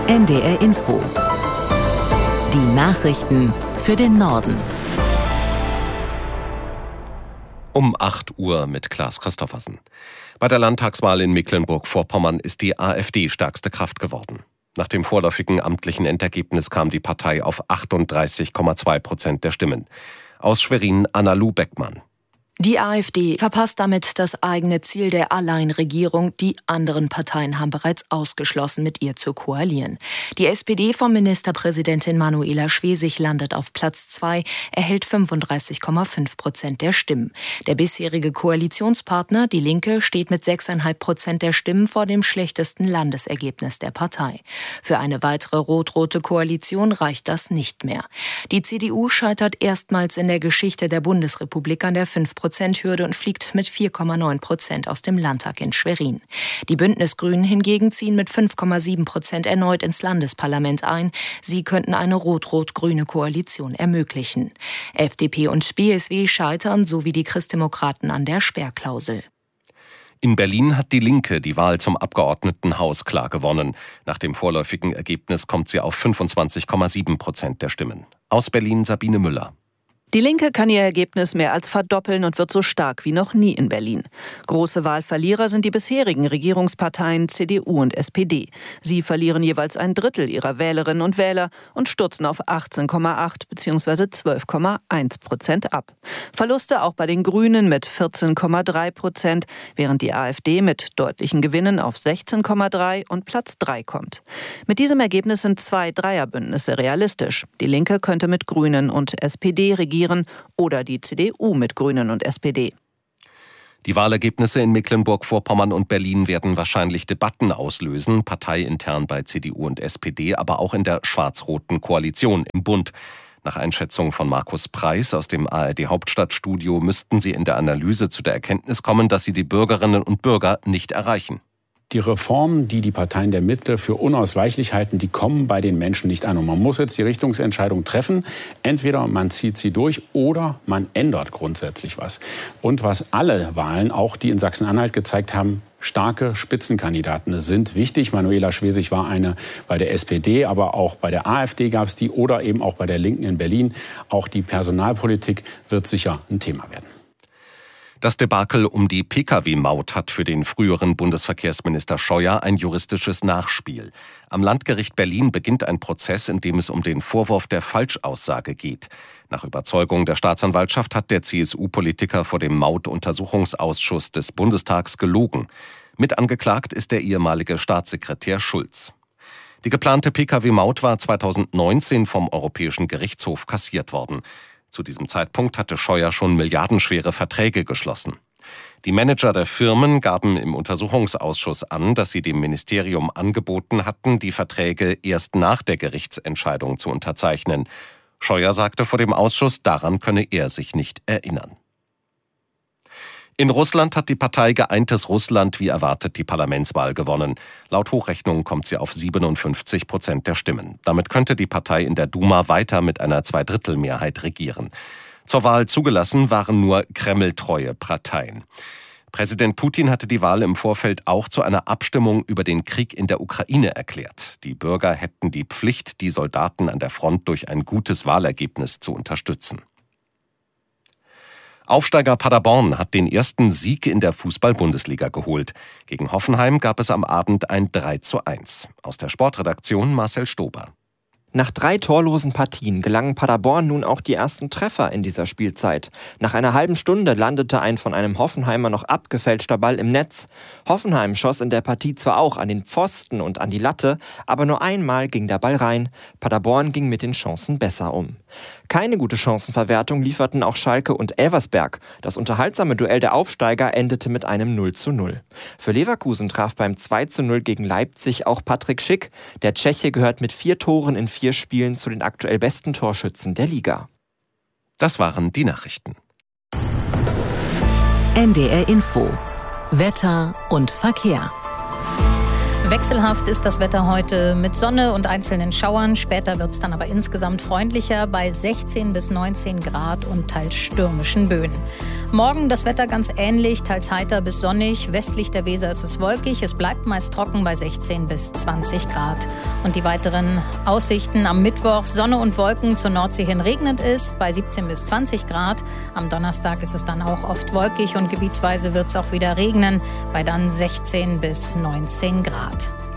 NDR Info. Die Nachrichten für den Norden. Um 8 Uhr mit Klaas Christoffersen. Bei der Landtagswahl in Mecklenburg-Vorpommern ist die AfD stärkste Kraft geworden. Nach dem vorläufigen amtlichen Endergebnis kam die Partei auf 38,2% der Stimmen. Aus Schwerin Anna-Lu Beckmann. Die AfD verpasst damit das eigene Ziel der Alleinregierung. Die anderen Parteien haben bereits ausgeschlossen, mit ihr zu koalieren. Die SPD von Ministerpräsidentin Manuela Schwesig landet auf Platz 2, erhält 35,5% der Stimmen. Der bisherige Koalitionspartner, die Linke, steht mit 6,5% der Stimmen vor dem schlechtesten Landesergebnis der Partei. Für eine weitere rot-rote Koalition reicht das nicht mehr. Die CDU scheitert erstmals in der Geschichte der Bundesrepublik an der 5%-Hürde und fliegt mit 4,9% aus dem Landtag in Schwerin. Die Bündnisgrünen hingegen ziehen mit 5,7% erneut ins Landesparlament ein. Sie könnten eine rot-rot-grüne Koalition ermöglichen. FDP und BSW scheitern, sowie die Christdemokraten an der Sperrklausel. In Berlin hat die Linke die Wahl zum Abgeordnetenhaus klar gewonnen. Nach dem vorläufigen Ergebnis kommt sie auf 25,7% der Stimmen. Aus Berlin Sabine Müller. Die Linke kann ihr Ergebnis mehr als verdoppeln und wird so stark wie noch nie in Berlin. Große Wahlverlierer sind die bisherigen Regierungsparteien CDU und SPD. Sie verlieren jeweils ein Drittel ihrer Wählerinnen und Wähler und stürzen auf 18,8 bzw. 12,1% ab. Verluste auch bei den Grünen mit 14,3%, während die AfD mit deutlichen Gewinnen auf 16,3 und Platz 3 kommt. Mit diesem Ergebnis sind 2 Dreierbündnisse realistisch. Die Linke könnte mit Grünen und SPD regieren oder die CDU mit Grünen und SPD. Die Wahlergebnisse in Mecklenburg-Vorpommern und Berlin werden wahrscheinlich Debatten auslösen, parteiintern bei CDU und SPD, aber auch in der schwarz-roten Koalition im Bund. Nach Einschätzung von Markus Preis aus dem ARD-Hauptstadtstudio müssten sie in der Analyse zu der Erkenntnis kommen, dass sie die Bürgerinnen und Bürger nicht erreichen. Die Reformen, die die Parteien der Mitte für unausweichlich halten, die kommen bei den Menschen nicht an. Und man muss jetzt die Richtungsentscheidung treffen. Entweder man zieht sie durch oder man ändert grundsätzlich was. Und was alle Wahlen, auch die in Sachsen-Anhalt gezeigt haben, starke Spitzenkandidaten sind wichtig. Manuela Schwesig war eine bei der SPD, aber auch bei der AfD gab es die oder eben auch bei der Linken in Berlin. Auch die Personalpolitik wird sicher ein Thema werden. Das Debakel um die Pkw-Maut hat für den früheren Bundesverkehrsminister Scheuer ein juristisches Nachspiel. Am Landgericht Berlin beginnt ein Prozess, in dem es um den Vorwurf der Falschaussage geht. Nach Überzeugung der Staatsanwaltschaft hat der CSU-Politiker vor dem Mautuntersuchungsausschuss des Bundestags gelogen. Mit angeklagt ist der ehemalige Staatssekretär Schulz. Die geplante Pkw-Maut war 2019 vom Europäischen Gerichtshof kassiert worden. Zu diesem Zeitpunkt hatte Scheuer schon milliardenschwere Verträge geschlossen. Die Manager der Firmen gaben im Untersuchungsausschuss an, dass sie dem Ministerium angeboten hatten, die Verträge erst nach der Gerichtsentscheidung zu unterzeichnen. Scheuer sagte vor dem Ausschuss, daran könne er sich nicht erinnern. In Russland hat die Partei Geeintes Russland wie erwartet die Parlamentswahl gewonnen. Laut Hochrechnung kommt sie auf 57% der Stimmen. Damit könnte die Partei in der Duma weiter mit einer Zweidrittelmehrheit regieren. Zur Wahl zugelassen waren nur kremltreue Parteien. Präsident Putin hatte die Wahl im Vorfeld auch zu einer Abstimmung über den Krieg in der Ukraine erklärt. Die Bürger hätten die Pflicht, die Soldaten an der Front durch ein gutes Wahlergebnis zu unterstützen. Aufsteiger Paderborn hat den ersten Sieg in der Fußball-Bundesliga geholt. Gegen Hoffenheim gab es am Abend ein 3:1. Aus der Sportredaktion Marcel Stober. Nach 3 torlosen Partien gelangen Paderborn nun auch die ersten Treffer in dieser Spielzeit. Nach einer halben Stunde landete ein von einem Hoffenheimer noch abgefälschter Ball im Netz. Hoffenheim schoss in der Partie zwar auch an den Pfosten und an die Latte, aber nur einmal ging der Ball rein. Paderborn ging mit den Chancen besser um. Keine gute Chancenverwertung lieferten auch Schalke und Elversberg. Das unterhaltsame Duell der Aufsteiger endete mit einem 0:0. Für Leverkusen traf beim 2:0 gegen Leipzig auch Patrick Schick. Der Tscheche gehört mit 4 Toren in 4 Spielen zu den aktuell besten Torschützen der Liga. Das waren die Nachrichten. NDR Info. Wetter und Verkehr. Wechselhaft ist das Wetter heute mit Sonne und einzelnen Schauern. Später wird es dann aber insgesamt freundlicher bei 16 bis 19 Grad und teils stürmischen Böen. Morgen das Wetter ganz ähnlich, teils heiter bis sonnig. Westlich der Weser ist es wolkig. Es bleibt meist trocken bei 16 bis 20 Grad. Und die weiteren Aussichten am Mittwoch: Sonne und Wolken, zur Nordsee hin regnet es bei 17 bis 20 Grad. Am Donnerstag ist es dann auch oft wolkig und gebietsweise wird es auch wieder regnen bei dann 16 bis 19 Grad.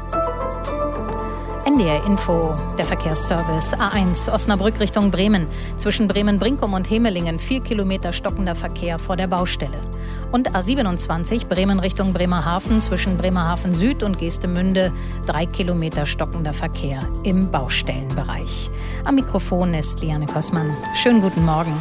NDR Info, der Verkehrsservice. A1 Osnabrück Richtung Bremen. Zwischen Bremen-Brinkum und Hemelingen 4 Kilometer stockender Verkehr vor der Baustelle. Und A27 Bremen Richtung Bremerhaven. Zwischen Bremerhaven Süd und Geestemünde 3 Kilometer stockender Verkehr im Baustellenbereich. Am Mikrofon ist Liane Kossmann. Schönen guten Morgen.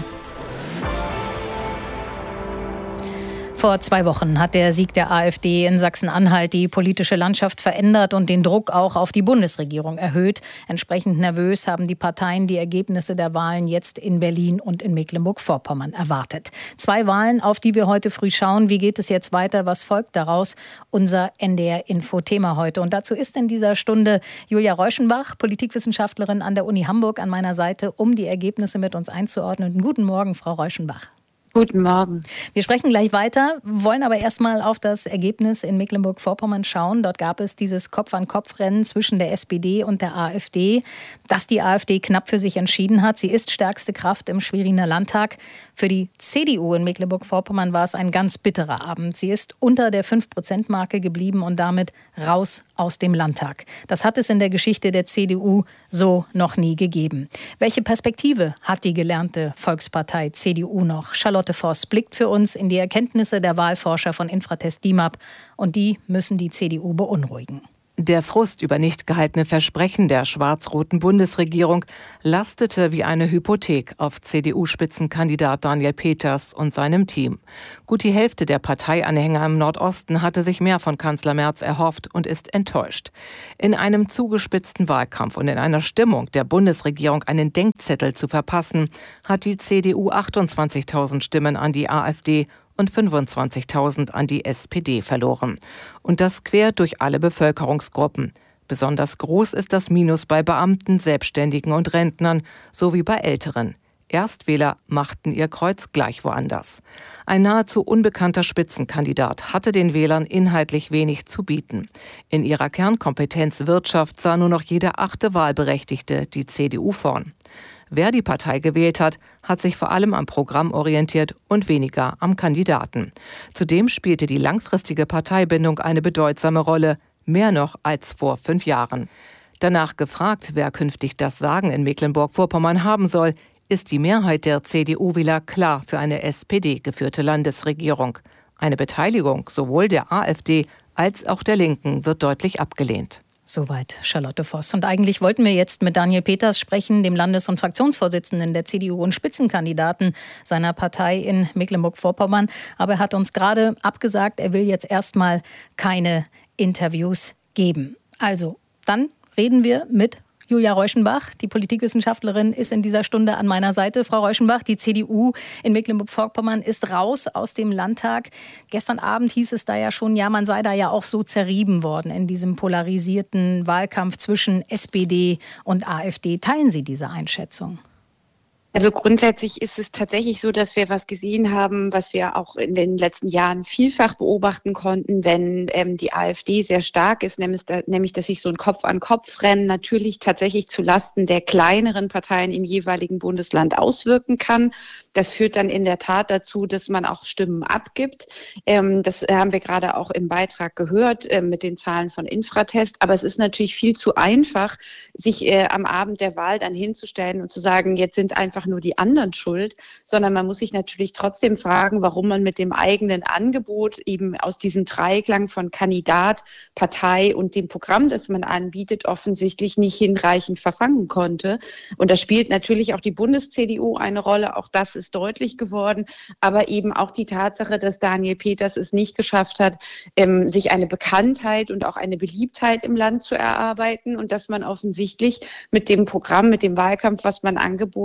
Vor 2 Wochen hat der Sieg der AfD in Sachsen-Anhalt die politische Landschaft verändert und den Druck auch auf die Bundesregierung erhöht. Entsprechend nervös haben die Parteien die Ergebnisse der Wahlen jetzt in Berlin und in Mecklenburg-Vorpommern erwartet. 2 Wahlen, auf die wir heute früh schauen. Wie geht es jetzt weiter? Was folgt daraus? Unser NDR-Info-Thema heute. Und dazu ist in dieser Stunde Julia Reuschenbach, Politikwissenschaftlerin an der Uni Hamburg, an meiner Seite, um die Ergebnisse mit uns einzuordnen. Guten Morgen, Frau Reuschenbach. Guten Morgen. Wir sprechen gleich weiter, wollen aber erstmal auf das Ergebnis in Mecklenburg-Vorpommern schauen. Dort gab es dieses Kopf-an-Kopf-Rennen zwischen der SPD und der AfD, das die AfD knapp für sich entschieden hat. Sie ist stärkste Kraft im Schweriner Landtag. Für die CDU in Mecklenburg-Vorpommern war es ein ganz bitterer Abend. Sie ist unter der 5%-Marke geblieben und damit raus aus dem Landtag. Das hat es in der Geschichte der CDU so noch nie gegeben. Welche Perspektive hat die gelernte Volkspartei CDU noch? Charlotte Voss blickt für uns in die Erkenntnisse der Wahlforscher von Infratest DIMAP und die müssen die CDU beunruhigen. Der Frust über nicht gehaltene Versprechen der schwarz-roten Bundesregierung lastete wie eine Hypothek auf CDU-Spitzenkandidat Daniel Peters und seinem Team. Gut die Hälfte der Parteianhänger im Nordosten hatte sich mehr von Kanzler Merz erhofft und ist enttäuscht. In einem zugespitzten Wahlkampf und in einer Stimmung, der Bundesregierung einen Denkzettel zu verpassen, hat die CDU 28.000 Stimmen an die AfD und 25.000 an die SPD verloren. Und das quer durch alle Bevölkerungsgruppen. Besonders groß ist das Minus bei Beamten, Selbstständigen und Rentnern sowie bei Älteren. Erstwähler machten ihr Kreuz gleich woanders. Ein nahezu unbekannter Spitzenkandidat hatte den Wählern inhaltlich wenig zu bieten. In ihrer Kernkompetenz Wirtschaft sah nur noch jeder 8. Wahlberechtigte die CDU vorn. Wer die Partei gewählt hat, hat sich vor allem am Programm orientiert und weniger am Kandidaten. Zudem spielte die langfristige Parteibindung eine bedeutsame Rolle, mehr noch als vor 5 Jahren. Danach gefragt, wer künftig das Sagen in Mecklenburg-Vorpommern haben soll, ist die Mehrheit der CDU-Wähler klar für eine SPD-geführte Landesregierung. Eine Beteiligung sowohl der AfD als auch der Linken wird deutlich abgelehnt. Soweit Charlotte Voss. Und eigentlich wollten wir jetzt mit Daniel Peters sprechen, dem Landes- und Fraktionsvorsitzenden der CDU und Spitzenkandidaten seiner Partei in Mecklenburg-Vorpommern. Aber er hat uns gerade abgesagt, er will jetzt erstmal keine Interviews geben. Also, dann reden wir mit Julia Reuschenbach, die Politikwissenschaftlerin, ist in dieser Stunde an meiner Seite. Frau Reuschenbach, die CDU in Mecklenburg-Vorpommern ist raus aus dem Landtag. Gestern Abend hieß es da ja schon, ja, man sei da ja auch so zerrieben worden in diesem polarisierten Wahlkampf zwischen SPD und AfD. Teilen Sie diese Einschätzung? Also grundsätzlich ist es tatsächlich so, dass wir was gesehen haben, was wir auch in den letzten Jahren vielfach beobachten konnten, wenn die AfD sehr stark ist, nämlich dass sich so ein Kopf-an-Kopf-Rennen natürlich tatsächlich zulasten der kleineren Parteien im jeweiligen Bundesland auswirken kann. Das führt dann in der Tat dazu, dass man auch Stimmen abgibt. Das haben wir gerade auch im Beitrag gehört mit den Zahlen von Infratest. Aber es ist natürlich viel zu einfach, sich am Abend der Wahl dann hinzustellen und zu sagen, jetzt sind einfach nur die anderen schuld, sondern man muss sich natürlich trotzdem fragen, warum man mit dem eigenen Angebot eben aus diesem Dreiklang von Kandidat, Partei und dem Programm, das man anbietet, offensichtlich nicht hinreichend verfangen konnte. Und da spielt natürlich auch die Bundes-CDU eine Rolle, auch das ist deutlich geworden, aber eben auch die Tatsache, dass Daniel Peters es nicht geschafft hat, sich eine Bekanntheit und auch eine Beliebtheit im Land zu erarbeiten und dass man offensichtlich mit dem Programm, mit dem Wahlkampf, was man angeboten hat,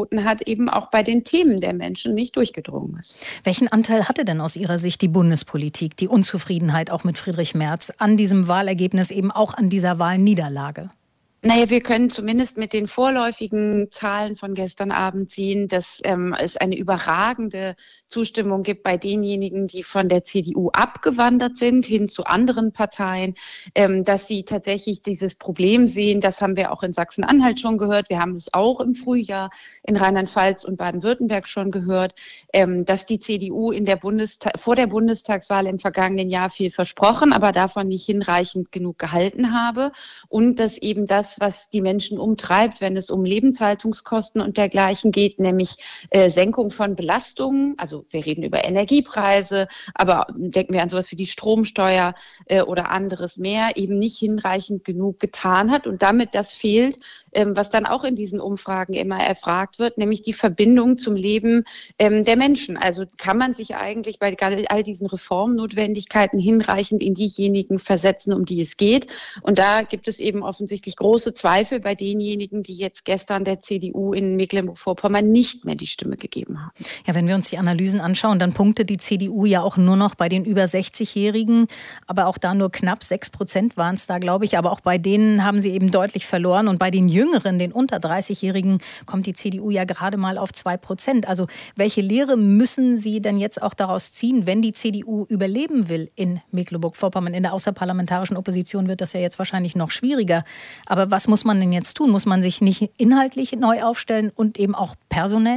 halt eben auch bei den Themen der Menschen nicht durchgedrungen ist. Welchen Anteil hatte denn aus Ihrer Sicht die Bundespolitik, die Unzufriedenheit auch mit Friedrich Merz an diesem Wahlergebnis, eben auch an dieser Wahlniederlage? Naja, wir können zumindest mit den vorläufigen Zahlen von gestern Abend sehen, dass es eine überragende Zustimmung gibt bei denjenigen, die von der CDU abgewandert sind, hin zu anderen Parteien, dass sie tatsächlich dieses Problem sehen. Das haben wir auch in Sachsen-Anhalt schon gehört. Wir haben es auch im Frühjahr in Rheinland-Pfalz und Baden-Württemberg schon gehört, dass die CDU vor der Bundestagswahl im vergangenen Jahr viel versprochen, aber davon nicht hinreichend genug gehalten habe und dass eben das, was die Menschen umtreibt, wenn es um Lebenshaltungskosten und dergleichen geht, nämlich Senkung von Belastungen. Also wir reden über Energiepreise, aber denken wir an sowas wie die Stromsteuer oder anderes mehr, eben nicht hinreichend genug getan hat und damit das fehlt, was dann auch in diesen Umfragen immer erfragt wird, nämlich die Verbindung zum Leben der Menschen. Also kann man sich eigentlich bei all diesen Reformnotwendigkeiten hinreichend in diejenigen versetzen, um die es geht. Und da gibt es eben offensichtlich große Zweifel bei denjenigen, die jetzt gestern der CDU in Mecklenburg-Vorpommern nicht mehr die Stimme gegeben haben. Ja, wenn wir uns die Analysen anschauen, dann punktet die CDU ja auch nur noch bei den über 60-Jährigen, aber auch da nur knapp 6% waren es da, glaube ich. Aber auch bei denen haben sie eben deutlich verloren. Und bei den Jüngeren, den unter 30-Jährigen, kommt die CDU ja gerade mal auf 2%. Also welche Lehre müssen Sie denn jetzt auch daraus ziehen, wenn die CDU überleben will in Mecklenburg-Vorpommern? In der außerparlamentarischen Opposition wird das ja jetzt wahrscheinlich noch schwieriger. Aber was muss man denn jetzt tun? Muss man sich nicht inhaltlich neu aufstellen und eben auch personell?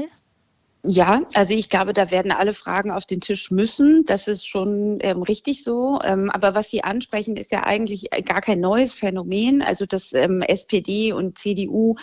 Ja, also ich glaube, da werden alle Fragen auf den Tisch müssen. Das ist schon richtig so. Aber was Sie ansprechen, ist ja eigentlich gar kein neues Phänomen. Also dass SPD und CDU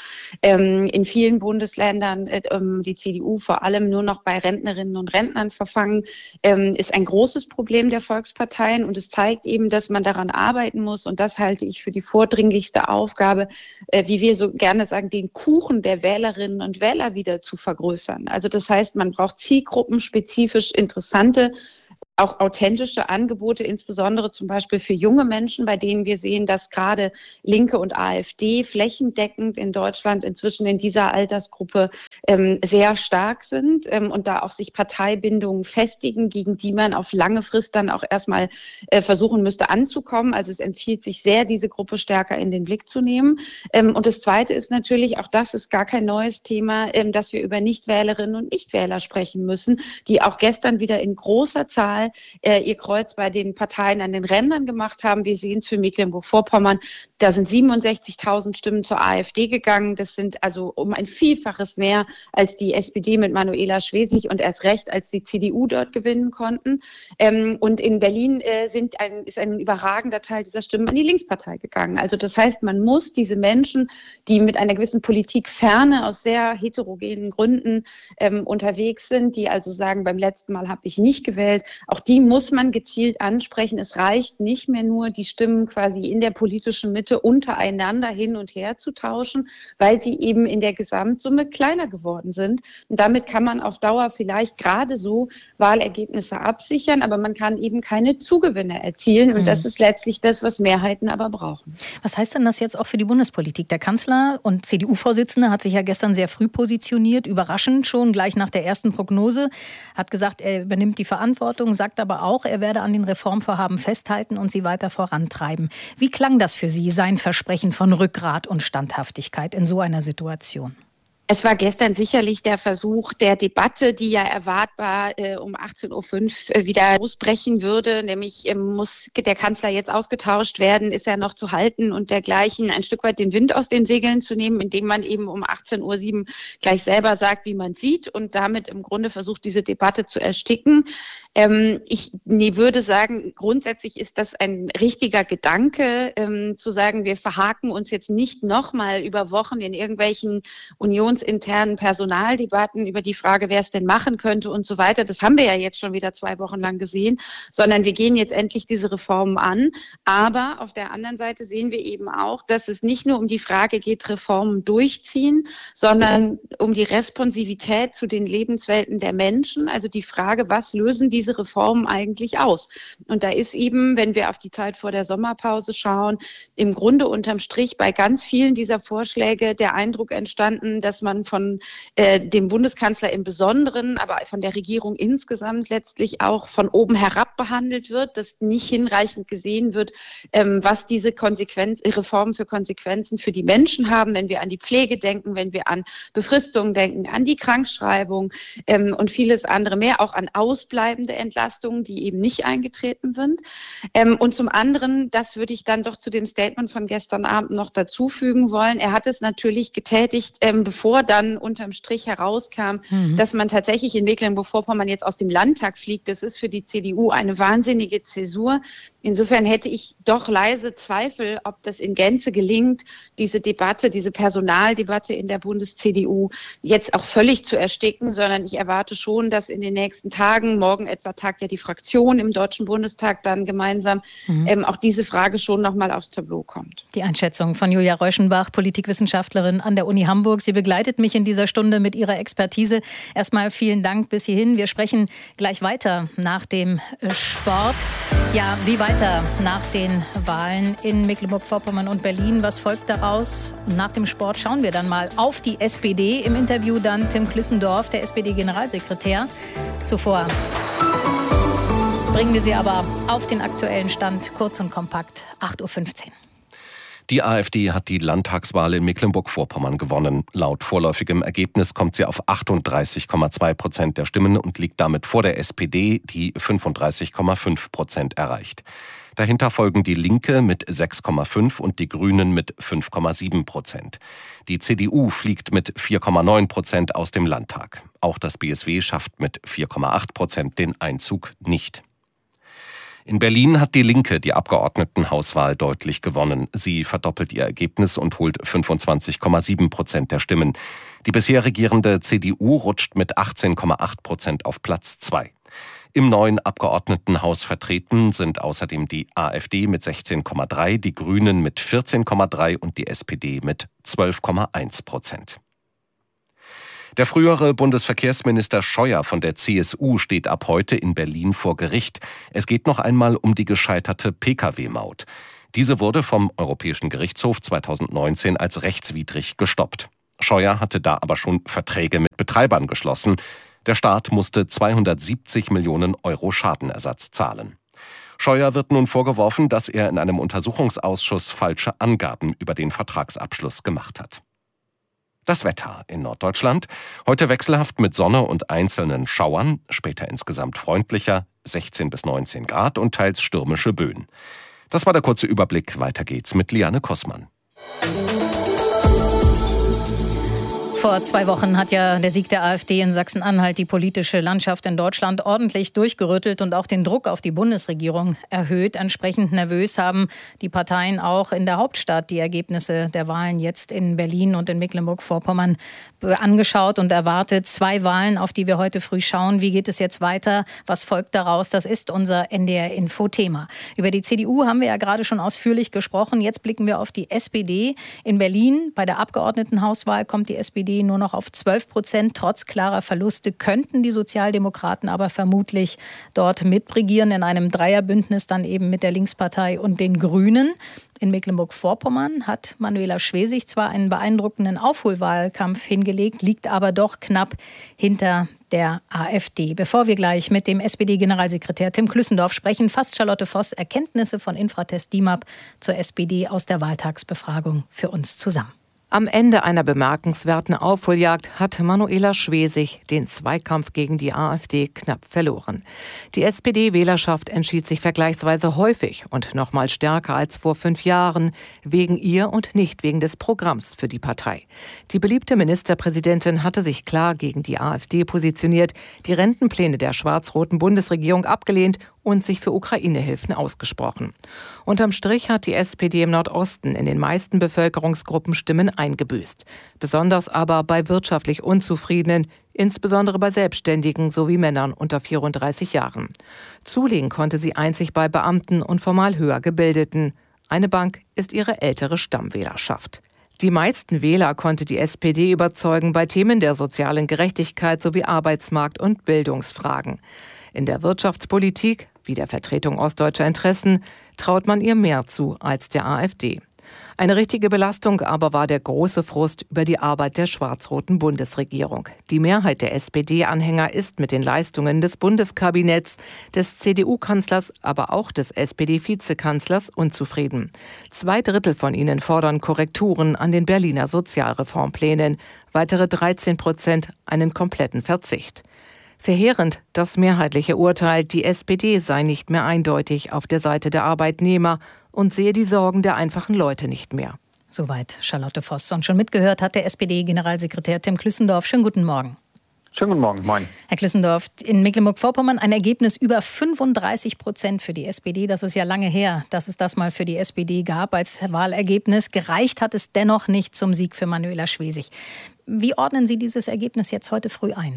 in vielen Bundesländern, die CDU vor allem nur noch bei Rentnerinnen und Rentnern verfangen, ist ein großes Problem der Volksparteien. Und es zeigt eben, dass man daran arbeiten muss. Und das halte ich für die vordringlichste Aufgabe, wie wir so gerne sagen, den Kuchen der Wählerinnen und Wähler wieder zu vergrößern. Also das heißt, man braucht zielgruppenspezifisch interessante, auch authentische Angebote, insbesondere zum Beispiel für junge Menschen, bei denen wir sehen, dass gerade Linke und AfD flächendeckend in Deutschland inzwischen in dieser Altersgruppe sehr stark sind und da auch sich Parteibindungen festigen, gegen die man auf lange Frist dann auch erstmal versuchen müsste anzukommen. Also es empfiehlt sich sehr, diese Gruppe stärker in den Blick zu nehmen. Und das Zweite ist natürlich, auch das ist gar kein neues Thema, dass wir über Nichtwählerinnen und Nichtwähler sprechen müssen, die auch gestern wieder in großer Zahl ihr Kreuz bei den Parteien an den Rändern gemacht haben. Wir sehen es für Mecklenburg-Vorpommern. Da sind 67.000 Stimmen zur AfD gegangen. Das sind also um ein Vielfaches mehr, als die SPD mit Manuela Schwesig und erst recht, als die CDU dort gewinnen konnten. Und in Berlin ist ein überragender Teil dieser Stimmen an die Linkspartei gegangen. Also das heißt, man muss diese Menschen, die mit einer gewissen Politikferne aus sehr heterogenen Gründen unterwegs sind, die also sagen, beim letzten Mal habe ich nicht gewählt, auch die muss man gezielt ansprechen. Es reicht nicht mehr nur, die Stimmen quasi in der politischen Mitte untereinander hin und her zu tauschen, weil sie eben in der Gesamtsumme kleiner geworden sind. Und damit kann man auf Dauer vielleicht gerade so Wahlergebnisse absichern, aber man kann eben keine Zugewinne erzielen. Und das ist letztlich das, was Mehrheiten aber brauchen. Was heißt denn das jetzt auch für die Bundespolitik? Der Kanzler und CDU-Vorsitzende hat sich ja gestern sehr früh positioniert, überraschend schon, gleich nach der ersten Prognose, hat gesagt, er übernimmt die Verantwortung, sagt aber auch, er werde an den Reformvorhaben festhalten und sie weiter vorantreiben. Wie klang das für Sie, sein Versprechen von Rückgrat und Standhaftigkeit in so einer Situation? Es war gestern sicherlich der Versuch der Debatte, die ja erwartbar um 18.05 Uhr wieder losbrechen würde. Nämlich muss der Kanzler jetzt ausgetauscht werden, ist er noch zu halten und dergleichen, ein Stück weit den Wind aus den Segeln zu nehmen, indem man eben um 18.07 Uhr gleich selber sagt, wie man sieht und damit im Grunde versucht, diese Debatte zu ersticken. Ich würde sagen, grundsätzlich ist das ein richtiger Gedanke, zu sagen, wir verhaken uns jetzt nicht nochmal über Wochen in irgendwelchen unionsinternen Personaldebatten über die Frage, wer es denn machen könnte und so weiter. Das haben wir ja jetzt schon wieder 2 Wochen lang gesehen, sondern wir gehen jetzt endlich diese Reformen an. Aber auf der anderen Seite sehen wir eben auch, dass es nicht nur um die Frage geht, Reformen durchziehen, sondern um die Responsivität zu den Lebenswelten der Menschen. Also die Frage, was lösen diese Reformen eigentlich aus? Und da ist eben, wenn wir auf die Zeit vor der Sommerpause schauen, im Grunde unterm Strich bei ganz vielen dieser Vorschläge der Eindruck entstanden, dass man von dem Bundeskanzler im Besonderen, aber von der Regierung insgesamt letztlich auch von oben herab behandelt wird, dass nicht hinreichend gesehen wird, was diese Reformen für Konsequenzen für die Menschen haben, wenn wir an die Pflege denken, wenn wir an Befristungen denken, an die Krankschreibung und vieles andere mehr, auch an ausbleibende Entlastungen, die eben nicht eingetreten sind. Und zum anderen, das würde ich dann doch zu dem Statement von gestern Abend noch dazufügen wollen, er hat es natürlich getätigt, bevor dann unterm Strich herauskam, dass man tatsächlich in Mecklenburg-Vorpommern jetzt aus dem Landtag fliegt. Das ist für die CDU eine wahnsinnige Zäsur. Insofern hätte ich doch leise Zweifel, ob das in Gänze gelingt, diese Debatte, diese Personaldebatte in der Bundes-CDU jetzt auch völlig zu ersticken, sondern ich erwarte schon, dass in den nächsten Tagen, morgen etwa tagt ja die Fraktion im Deutschen Bundestag dann gemeinsam, auch diese Frage schon nochmal aufs Tableau kommt. Die Einschätzung von Julia Reuschenbach, Politikwissenschaftlerin an der Uni Hamburg. Sie begleitet mich in dieser Stunde mit ihrer Expertise. Erstmal vielen Dank bis hierhin. Wir sprechen gleich weiter nach dem Sport. Ja, wie weiter nach den Wahlen in Mecklenburg-Vorpommern und Berlin? Was folgt daraus? Und nach dem Sport schauen wir dann mal auf die SPD. Im Interview dann Tim Klissendorf, der SPD-Generalsekretär. Zuvor bringen wir Sie aber auf den aktuellen Stand, kurz und kompakt, 8:15 Uhr. Die AfD hat die Landtagswahl in Mecklenburg-Vorpommern gewonnen. Laut vorläufigem Ergebnis kommt sie auf 38,2% der Stimmen und liegt damit vor der SPD, die 35,5% erreicht. Dahinter folgen die Linke mit 6,5% und die Grünen mit 5,7%. Die CDU fliegt mit 4,9% aus dem Landtag. Auch das BSW schafft mit 4,8% den Einzug nicht. In Berlin hat die Linke die Abgeordnetenhauswahl deutlich gewonnen. Sie verdoppelt ihr Ergebnis und holt 25,7% der Stimmen. Die bisher regierende CDU rutscht mit 18,8% auf Platz 2. Im neuen Abgeordnetenhaus vertreten sind außerdem die AfD mit 16,3%, die Grünen mit 14,3% und die SPD mit 12,1%. Der frühere Bundesverkehrsminister Scheuer von der CSU steht ab heute in Berlin vor Gericht. Es geht noch einmal um die gescheiterte Pkw-Maut. Diese wurde vom Europäischen Gerichtshof 2019 als rechtswidrig gestoppt. Scheuer hatte da aber schon Verträge mit Betreibern geschlossen. Der Staat musste 270 Millionen Euro Schadenersatz zahlen. Scheuer wird nun vorgeworfen, dass er in einem Untersuchungsausschuss falsche Angaben über den Vertragsabschluss gemacht hat. Das Wetter in Norddeutschland. Heute wechselhaft mit Sonne und einzelnen Schauern, später insgesamt freundlicher, 16 bis 19 Grad und teils stürmische Böen. Das war der kurze Überblick. Weiter geht's mit Liane Kossmann. Vor 2 Wochen hat ja der Sieg der AfD in Sachsen-Anhalt die politische Landschaft in Deutschland ordentlich durchgerüttelt und auch den Druck auf die Bundesregierung erhöht. Entsprechend nervös haben die Parteien auch in der Hauptstadt die Ergebnisse der Wahlen jetzt in Berlin und in Mecklenburg-Vorpommern angeschaut und erwartet. 2 Wahlen, auf die wir heute früh schauen. Wie geht es jetzt weiter? Was folgt daraus? Das ist unser NDR-Info-Thema. Über die CDU haben wir ja gerade schon ausführlich gesprochen. Jetzt blicken wir auf die SPD. In Berlin bei der Abgeordnetenhauswahl kommt die SPD nur noch auf 12%. Trotz klarer Verluste könnten die Sozialdemokraten aber vermutlich dort mitregieren in einem Dreierbündnis dann eben mit der Linkspartei und den Grünen. In Mecklenburg-Vorpommern hat Manuela Schwesig zwar einen beeindruckenden Aufholwahlkampf hingelegt, liegt aber doch knapp hinter der AfD. Bevor wir gleich mit dem SPD-Generalsekretär Tim Klissendorf sprechen, fasst Charlotte Voss Erkenntnisse von Infratest DIMAP zur SPD aus der Wahltagsbefragung für uns zusammen. Am Ende einer bemerkenswerten Aufholjagd hat Manuela Schwesig den Zweikampf gegen die AfD knapp verloren. Die SPD-Wählerschaft entschied sich vergleichsweise häufig und noch mal stärker als vor 5 Jahren wegen ihr und nicht wegen des Programms für die Partei. Die beliebte Ministerpräsidentin hatte sich klar gegen die AfD positioniert, die Rentenpläne der schwarz-roten Bundesregierung abgelehnt und sich für Ukraine-Hilfen ausgesprochen. Unterm Strich hat die SPD im Nordosten in den meisten Bevölkerungsgruppen Stimmen eingebüßt. Besonders aber bei wirtschaftlich Unzufriedenen, insbesondere bei Selbstständigen sowie Männern unter 34 Jahren. Zulegen konnte sie einzig bei Beamten und formal höher Gebildeten. Eine Bank ist ihre ältere Stammwählerschaft. Die meisten Wähler konnte die SPD überzeugen bei Themen der sozialen Gerechtigkeit sowie Arbeitsmarkt- und Bildungsfragen. In der Wirtschaftspolitik, wie der Vertretung ostdeutscher Interessen, traut man ihr mehr zu als der AfD. Eine richtige Belastung aber war der große Frust über die Arbeit der schwarz-roten Bundesregierung. Die Mehrheit der SPD-Anhänger ist mit den Leistungen des Bundeskabinetts, des CDU-Kanzlers, aber auch des SPD-Vizekanzlers unzufrieden. 2/3 von ihnen fordern Korrekturen an den Berliner Sozialreformplänen. Weitere 13% einen kompletten Verzicht. Verheerend das mehrheitliche Urteil, die SPD sei nicht mehr eindeutig auf der Seite der Arbeitnehmer und sehe die Sorgen der einfachen Leute nicht mehr. Soweit Charlotte Voss. Und schon mitgehört hat der SPD-Generalsekretär Tim Klüssendorf. Schönen guten Morgen. Schönen guten Morgen. Moin. Herr Klüssendorf, in Mecklenburg-Vorpommern ein Ergebnis über 35% für die SPD. Das ist ja lange her, dass es das mal für die SPD gab als Wahlergebnis. Gereicht hat es dennoch nicht zum Sieg für Manuela Schwesig. Wie ordnen Sie dieses Ergebnis jetzt heute früh ein?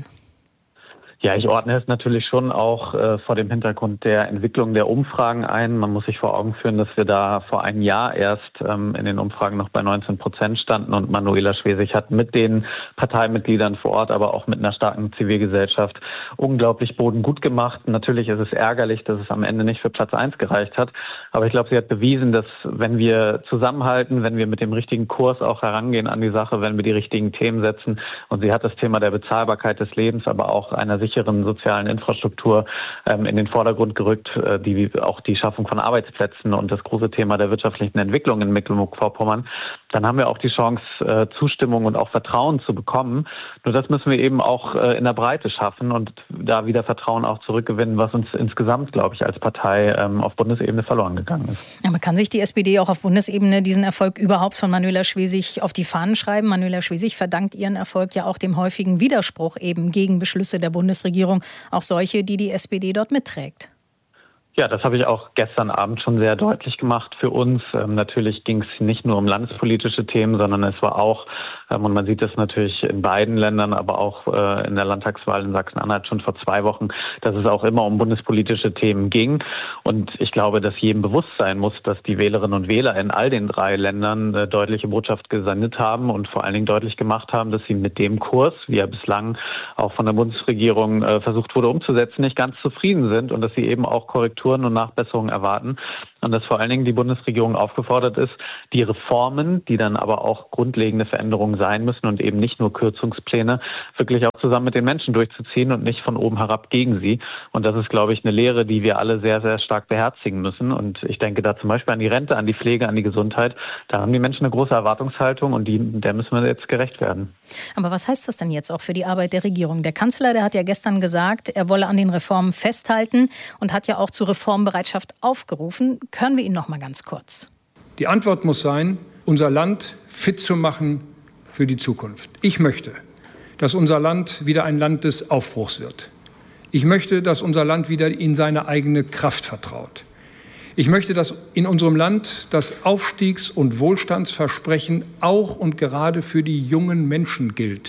Ja, ich ordne es natürlich schon auch vor dem Hintergrund der Entwicklung der Umfragen ein. Man muss sich vor Augen führen, dass wir da vor einem Jahr erst in den Umfragen noch bei 19% standen und Manuela Schwesig hat mit den Parteimitgliedern vor Ort, aber auch mit einer starken Zivilgesellschaft unglaublich Boden gut gemacht. Natürlich ist es ärgerlich, dass es am Ende nicht für Platz 1 gereicht hat. Aber ich glaube, sie hat bewiesen, dass wenn wir zusammenhalten, wenn wir mit dem richtigen Kurs auch herangehen an die Sache, wenn wir die richtigen Themen setzen, und sie hat das Thema der Bezahlbarkeit des Lebens, aber auch einer sicheren sozialen Infrastruktur in den Vordergrund gerückt, auch die Schaffung von Arbeitsplätzen und das große Thema der wirtschaftlichen Entwicklung in Mecklenburg-Vorpommern, dann haben wir auch die Chance, Zustimmung und auch Vertrauen zu bekommen. Nur das müssen wir eben auch in der Breite schaffen und da wieder Vertrauen auch zurückgewinnen, was uns insgesamt, glaube ich, als Partei auf Bundesebene verloren gegangen ist. Aber kann sich die SPD auch auf Bundesebene diesen Erfolg überhaupt von Manuela Schwesig auf die Fahnen schreiben? Manuela Schwesig verdankt ihren Erfolg ja auch dem häufigen Widerspruch eben gegen Beschlüsse der Bundesregierung, auch solche, die die SPD dort mitträgt. Ja, das habe ich auch gestern Abend schon sehr deutlich gemacht für uns. Natürlich ging es nicht nur um landespolitische Themen, sondern es war auch, und man sieht das natürlich in beiden Ländern, aber auch in der Landtagswahl in Sachsen-Anhalt schon vor 2 Wochen, dass es auch immer um bundespolitische Themen ging. Und ich glaube, dass jedem bewusst sein muss, dass die Wählerinnen und Wähler in all den 3 Ländern deutliche Botschaft gesendet haben und vor allen Dingen deutlich gemacht haben, dass sie mit dem Kurs, wie er bislang auch von der Bundesregierung versucht wurde umzusetzen, nicht ganz zufrieden sind und dass sie eben auch Korrekturen und Nachbesserungen erwarten. Und dass vor allen Dingen die Bundesregierung aufgefordert ist, die Reformen, die dann aber auch grundlegende Veränderungen sein müssen und eben nicht nur Kürzungspläne, wirklich auch zusammen mit den Menschen durchzuziehen und nicht von oben herab gegen sie. Und das ist, glaube ich, eine Lehre, die wir alle sehr, sehr stark beherzigen müssen. Und ich denke da zum Beispiel an die Rente, an die Pflege, an die Gesundheit. Da haben die Menschen eine große Erwartungshaltung und der müssen wir jetzt gerecht werden. Aber was heißt das denn jetzt auch für die Arbeit der Regierung? Der Kanzler, der hat ja gestern gesagt, er wolle an den Reformen festhalten und hat ja auch zur Reformbereitschaft aufgerufen. Hören wir ihn noch mal ganz kurz. Die Antwort muss sein, unser Land fit zu machen für die Zukunft. Ich möchte, dass unser Land wieder ein Land des Aufbruchs wird. Ich möchte, dass unser Land wieder in seine eigene Kraft vertraut. Ich möchte, dass in unserem Land das Aufstiegs- und Wohlstandsversprechen auch und gerade für die jungen Menschen gilt.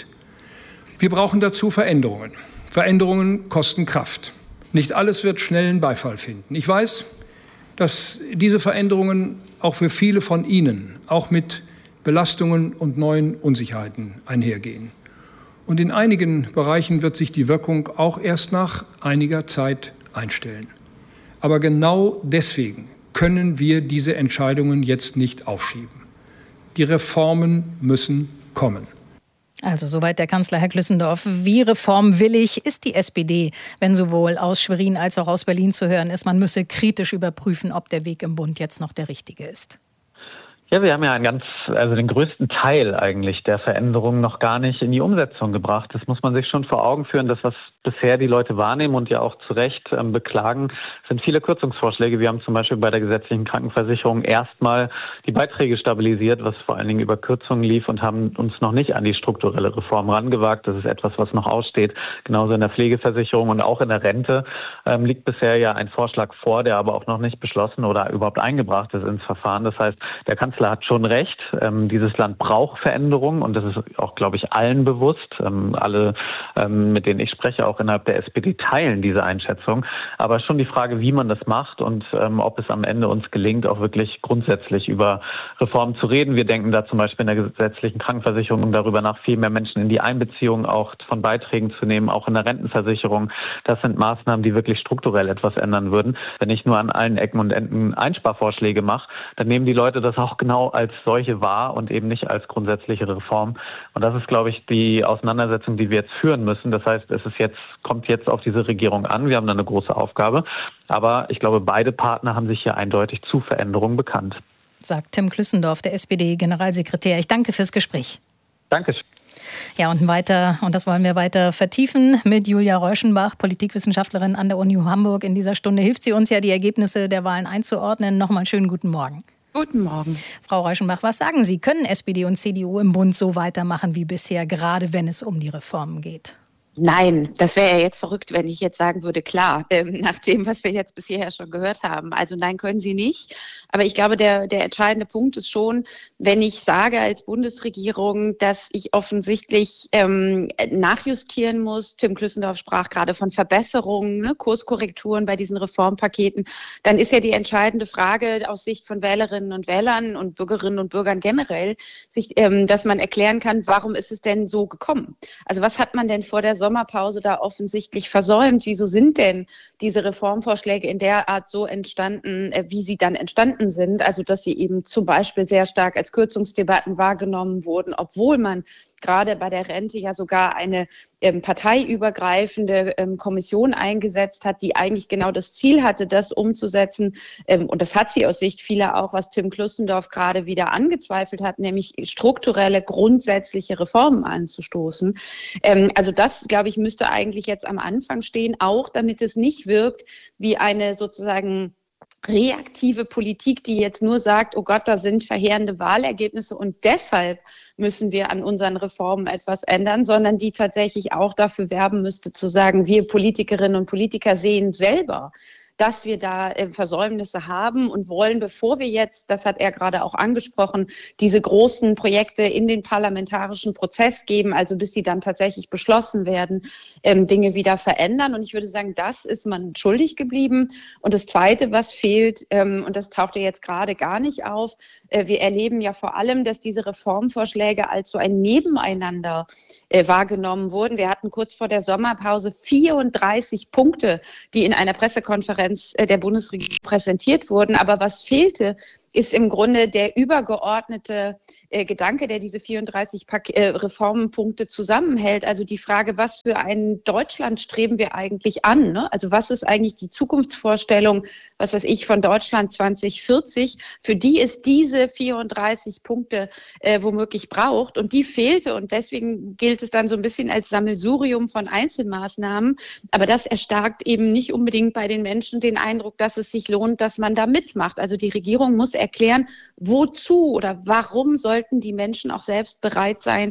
Wir brauchen dazu Veränderungen. Veränderungen kosten Kraft. Nicht alles wird schnellen Beifall finden. Ich weiß, dass diese Veränderungen auch für viele von Ihnen auch mit Belastungen und neuen Unsicherheiten einhergehen. Und in einigen Bereichen wird sich die Wirkung auch erst nach einiger Zeit einstellen. Aber genau deswegen können wir diese Entscheidungen jetzt nicht aufschieben. Die Reformen müssen kommen. Also soweit der Kanzler, Herr Klüssendorf. Wie reformwillig ist die SPD, wenn sowohl aus Schwerin als auch aus Berlin zu hören ist, man müsse kritisch überprüfen, ob der Weg im Bund jetzt noch der richtige ist? Ja, wir haben ja den größten Teil eigentlich der Veränderungen noch gar nicht in die Umsetzung gebracht. Das muss man sich schon vor Augen führen, dass was bisher die Leute wahrnehmen und ja auch zu Recht beklagen, sind viele Kürzungsvorschläge. Wir haben zum Beispiel bei der gesetzlichen Krankenversicherung erstmal die Beiträge stabilisiert, was vor allen Dingen über Kürzungen lief, und haben uns noch nicht an die strukturelle Reform rangewagt. Das ist etwas, was noch aussteht. Genauso in der Pflegeversicherung und auch in der Rente liegt bisher ja ein Vorschlag vor, der aber auch noch nicht beschlossen oder überhaupt eingebracht ist ins Verfahren. Das heißt, der Kanzler hat schon recht. Dieses Land braucht Veränderungen und das ist auch, glaube ich, allen bewusst. Alle, mit denen ich spreche, auch innerhalb der SPD, teilen diese Einschätzung. Aber schon die Frage, wie man das macht und ob es am Ende uns gelingt, auch wirklich grundsätzlich über Reformen zu reden. Wir denken da zum Beispiel in der gesetzlichen Krankenversicherung darüber nach, viel mehr Menschen in die Einbeziehung auch von Beiträgen zu nehmen, auch in der Rentenversicherung. Das sind Maßnahmen, die wirklich strukturell etwas ändern würden. Wenn ich nur an allen Ecken und Enden Einsparvorschläge mache, dann nehmen die Leute das auch genau als solche wahr und eben nicht als grundsätzliche Reform. Und das ist, glaube ich, die Auseinandersetzung, die wir jetzt führen müssen. Das heißt, kommt jetzt auf diese Regierung an. Wir haben da eine große Aufgabe. Aber ich glaube, beide Partner haben sich hier eindeutig zu Veränderungen bekannt. Sagt Tim Klüssendorf, der SPD-Generalsekretär. Ich danke fürs Gespräch. Danke. Ja, und das wollen wir weiter vertiefen mit Julia Reuschenbach, Politikwissenschaftlerin an der Uni Hamburg. In dieser Stunde hilft sie uns ja, die Ergebnisse der Wahlen einzuordnen. Nochmal einen schönen guten Morgen. Guten Morgen. Frau Reuschenbach, was sagen Sie? Können SPD und CDU im Bund so weitermachen wie bisher, gerade wenn es um die Reformen geht? Nein, das wäre ja jetzt verrückt, wenn ich jetzt sagen würde, klar, nach dem, was wir jetzt bisher schon gehört haben. Also nein, können sie nicht. Aber ich glaube, der entscheidende Punkt ist schon, wenn ich sage als Bundesregierung, dass ich offensichtlich nachjustieren muss. Tim Klüssendorf sprach gerade von Verbesserungen, ne, Kurskorrekturen bei diesen Reformpaketen. Dann ist ja die entscheidende Frage aus Sicht von Wählerinnen und Wählern und Bürgerinnen und Bürgern generell, dass man erklären kann, warum ist es denn so gekommen? Also was hat man denn vor der Sommerpause da offensichtlich versäumt? Wieso sind denn diese Reformvorschläge in der Art so entstanden, wie sie dann entstanden sind? Also dass sie eben zum Beispiel sehr stark als Kürzungsdebatten wahrgenommen wurden, obwohl man gerade bei der Rente ja sogar eine parteiübergreifende Kommission eingesetzt hat, die eigentlich genau das Ziel hatte, das umzusetzen. Und das hat sie aus Sicht vieler auch, was Tim Klüssendorf gerade wieder angezweifelt hat, nämlich strukturelle, grundsätzliche Reformen anzustoßen. Also das, glaube ich, müsste eigentlich jetzt am Anfang stehen, auch damit es nicht wirkt wie eine sozusagen reaktive Politik, die jetzt nur sagt, oh Gott, da sind verheerende Wahlergebnisse und deshalb müssen wir an unseren Reformen etwas ändern, sondern die tatsächlich auch dafür werben müsste, zu sagen, wir Politikerinnen und Politiker sehen selber, dass wir da Versäumnisse haben und wollen, bevor wir jetzt, das hat er gerade auch angesprochen, diese großen Projekte in den parlamentarischen Prozess geben, also bis sie dann tatsächlich beschlossen werden, Dinge wieder verändern. Und ich würde sagen, das ist man schuldig geblieben. Und das Zweite, was fehlt, und das taucht ja jetzt gerade gar nicht auf, wir erleben ja vor allem, dass diese Reformvorschläge als so ein Nebeneinander wahrgenommen wurden. Wir hatten kurz vor der Sommerpause 34 Punkte, die in einer Pressekonferenz der Bundesregierung präsentiert wurden. Aber was fehlte, ist im Grunde der übergeordnete Gedanke, der diese 34 Reformpunkte zusammenhält. Also die Frage, was für ein Deutschland streben wir eigentlich an? Ne? Also was ist eigentlich die Zukunftsvorstellung, was weiß ich, von Deutschland 2040, für die es diese 34 Punkte womöglich braucht. Und die fehlte. Und deswegen gilt es dann so ein bisschen als Sammelsurium von Einzelmaßnahmen. Aber das erstarkt eben nicht unbedingt bei den Menschen den Eindruck, dass es sich lohnt, dass man da mitmacht. Also die Regierung muss erklären, wozu oder warum sollten die Menschen auch selbst bereit sein,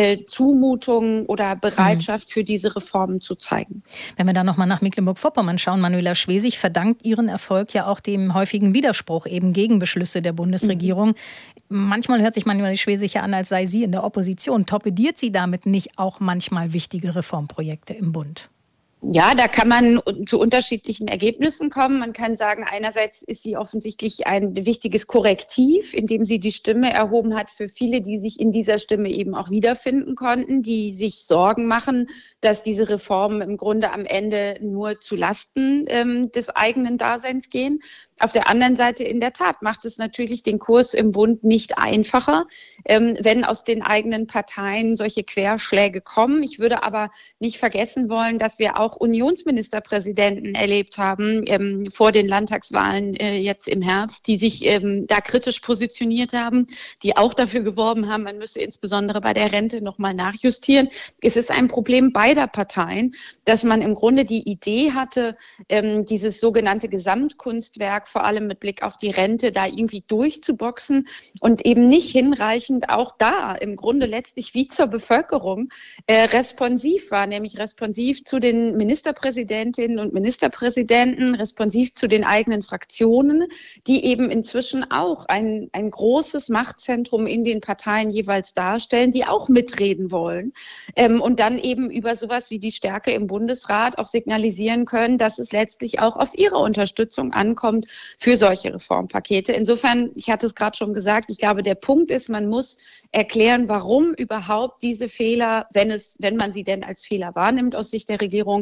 Zumutungen oder Bereitschaft für diese Reformen zu zeigen. Wenn wir dann nochmal nach Mecklenburg-Vorpommern schauen, Manuela Schwesig verdankt ihren Erfolg ja auch dem häufigen Widerspruch eben gegen Beschlüsse der Bundesregierung. Manchmal hört sich Manuela Schwesig ja an, als sei sie in der Opposition. Torpediert sie damit nicht auch manchmal wichtige Reformprojekte im Bund? Ja, da kann man zu unterschiedlichen Ergebnissen kommen. Man kann sagen, einerseits ist sie offensichtlich ein wichtiges Korrektiv, indem sie die Stimme erhoben hat für viele, die sich in dieser Stimme eben auch wiederfinden konnten, die sich Sorgen machen, dass diese Reformen im Grunde am Ende nur zu Lasten des eigenen Daseins gehen. Auf der anderen Seite in der Tat macht es natürlich den Kurs im Bund nicht einfacher, wenn aus den eigenen Parteien solche Querschläge kommen. Ich würde aber nicht vergessen wollen, dass wir auch Unionsministerpräsidenten erlebt haben vor den Landtagswahlen jetzt im Herbst, die sich da kritisch positioniert haben, die auch dafür geworben haben, man müsse insbesondere bei der Rente nochmal nachjustieren. Es ist ein Problem beider Parteien, dass man im Grunde die Idee hatte, dieses sogenannte Gesamtkunstwerk vor allem mit Blick auf die Rente da irgendwie durchzuboxen und eben nicht hinreichend auch da im Grunde letztlich wie zur Bevölkerung responsiv war, nämlich responsiv zu den Ministerpräsidentinnen und Ministerpräsidenten, responsiv zu den eigenen Fraktionen, die eben inzwischen auch ein großes Machtzentrum in den Parteien jeweils darstellen, die auch mitreden wollen und dann eben über sowas wie die Stärke im Bundesrat auch signalisieren können, dass es letztlich auch auf ihre Unterstützung ankommt für solche Reformpakete. Insofern, ich hatte es gerade schon gesagt, ich glaube, der Punkt ist, man muss erklären, warum überhaupt diese Fehler, wenn man sie denn als Fehler wahrnimmt aus Sicht der Regierung,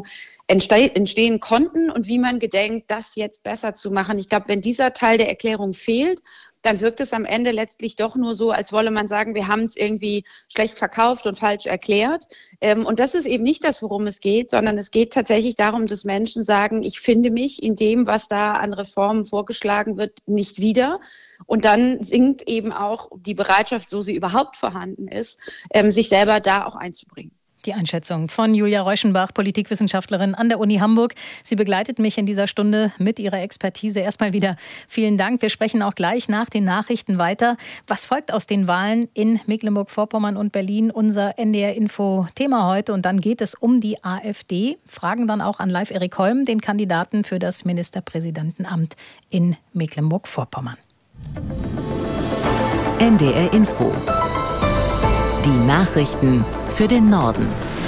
Regierung entstehen konnten und wie man gedenkt, das jetzt besser zu machen. Ich glaube, wenn dieser Teil der Erklärung fehlt, dann wirkt es am Ende letztlich doch nur so, als wolle man sagen, wir haben es irgendwie schlecht verkauft und falsch erklärt. Und das ist eben nicht das, worum es geht, sondern es geht tatsächlich darum, dass Menschen sagen, ich finde mich in dem, was da an Reformen vorgeschlagen wird, nicht wieder. Und dann sinkt eben auch die Bereitschaft, so sie überhaupt vorhanden ist, sich selber da auch einzubringen. Die Einschätzung von Julia Reuschenbach, Politikwissenschaftlerin an der Uni Hamburg. Sie begleitet mich in dieser Stunde mit ihrer Expertise. Erstmal wieder vielen Dank. Wir sprechen auch gleich nach den Nachrichten weiter. Was folgt aus den Wahlen in Mecklenburg-Vorpommern und Berlin? Unser NDR-Info-Thema heute. Und dann geht es um die AfD. Fragen dann auch an Live Erik Holm, den Kandidaten für das Ministerpräsidentenamt in Mecklenburg-Vorpommern. NDR Info. Die Nachrichten für den Norden.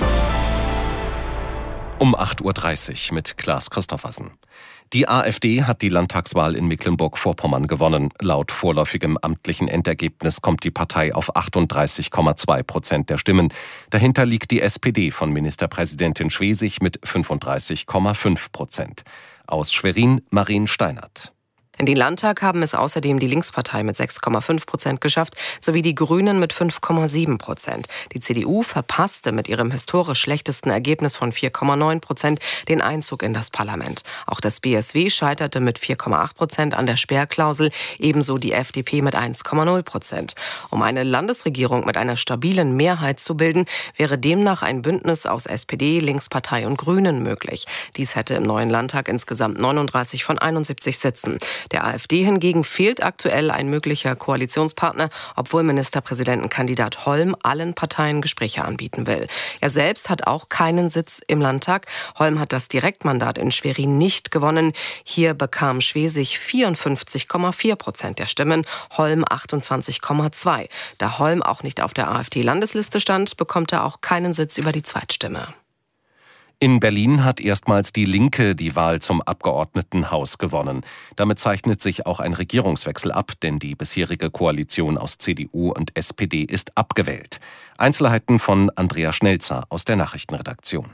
Um 8.30 Uhr mit Klaas Christoffersen. Die AfD hat die Landtagswahl in Mecklenburg-Vorpommern gewonnen. Laut vorläufigem amtlichen Endergebnis kommt die Partei auf 38,2% der Stimmen. Dahinter liegt die SPD von Ministerpräsidentin Schwesig mit 35,5%. Aus Schwerin Marien Steinert. In den Landtag haben es außerdem die Linkspartei mit 6,5% geschafft, sowie die Grünen mit 5,7%. Die CDU verpasste mit ihrem historisch schlechtesten Ergebnis von 4,9% den Einzug in das Parlament. Auch das BSW scheiterte mit 4,8% an der Sperrklausel, ebenso die FDP mit 1,0%. Um eine Landesregierung mit einer stabilen Mehrheit zu bilden, wäre demnach ein Bündnis aus SPD, Linkspartei und Grünen möglich. Dies hätte im neuen Landtag insgesamt 39 von 71 Sitzen. Der AfD hingegen fehlt aktuell ein möglicher Koalitionspartner, obwohl Ministerpräsidentenkandidat Holm allen Parteien Gespräche anbieten will. Er selbst hat auch keinen Sitz im Landtag. Holm hat das Direktmandat in Schwerin nicht gewonnen. Hier bekam Schwesig 54,4% der Stimmen, Holm 28,2%. Da Holm auch nicht auf der AfD-Landesliste stand, bekommt er auch keinen Sitz über die Zweitstimme. In Berlin hat erstmals die Linke die Wahl zum Abgeordnetenhaus gewonnen. Damit zeichnet sich auch ein Regierungswechsel ab, denn die bisherige Koalition aus CDU und SPD ist abgewählt. Einzelheiten von Andrea Schnelzer aus der Nachrichtenredaktion.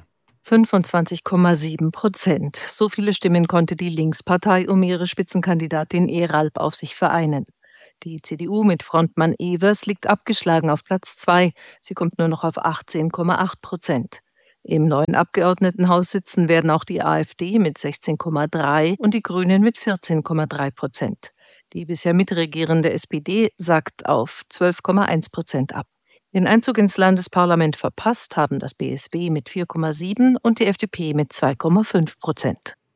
25,7%. So viele Stimmen konnte die Linkspartei um ihre Spitzenkandidatin Eralp auf sich vereinen. Die CDU mit Frontmann Evers liegt abgeschlagen auf Platz 2. Sie kommt nur noch auf 18,8%. Im neuen Abgeordnetenhaus sitzen werden auch die AfD mit 16,3% und die Grünen mit 14,3%. Die bisher mitregierende SPD sagt auf 12,1% ab. Den Einzug ins Landesparlament verpasst haben das BSW mit 4,7% und die FDP mit 2,5%.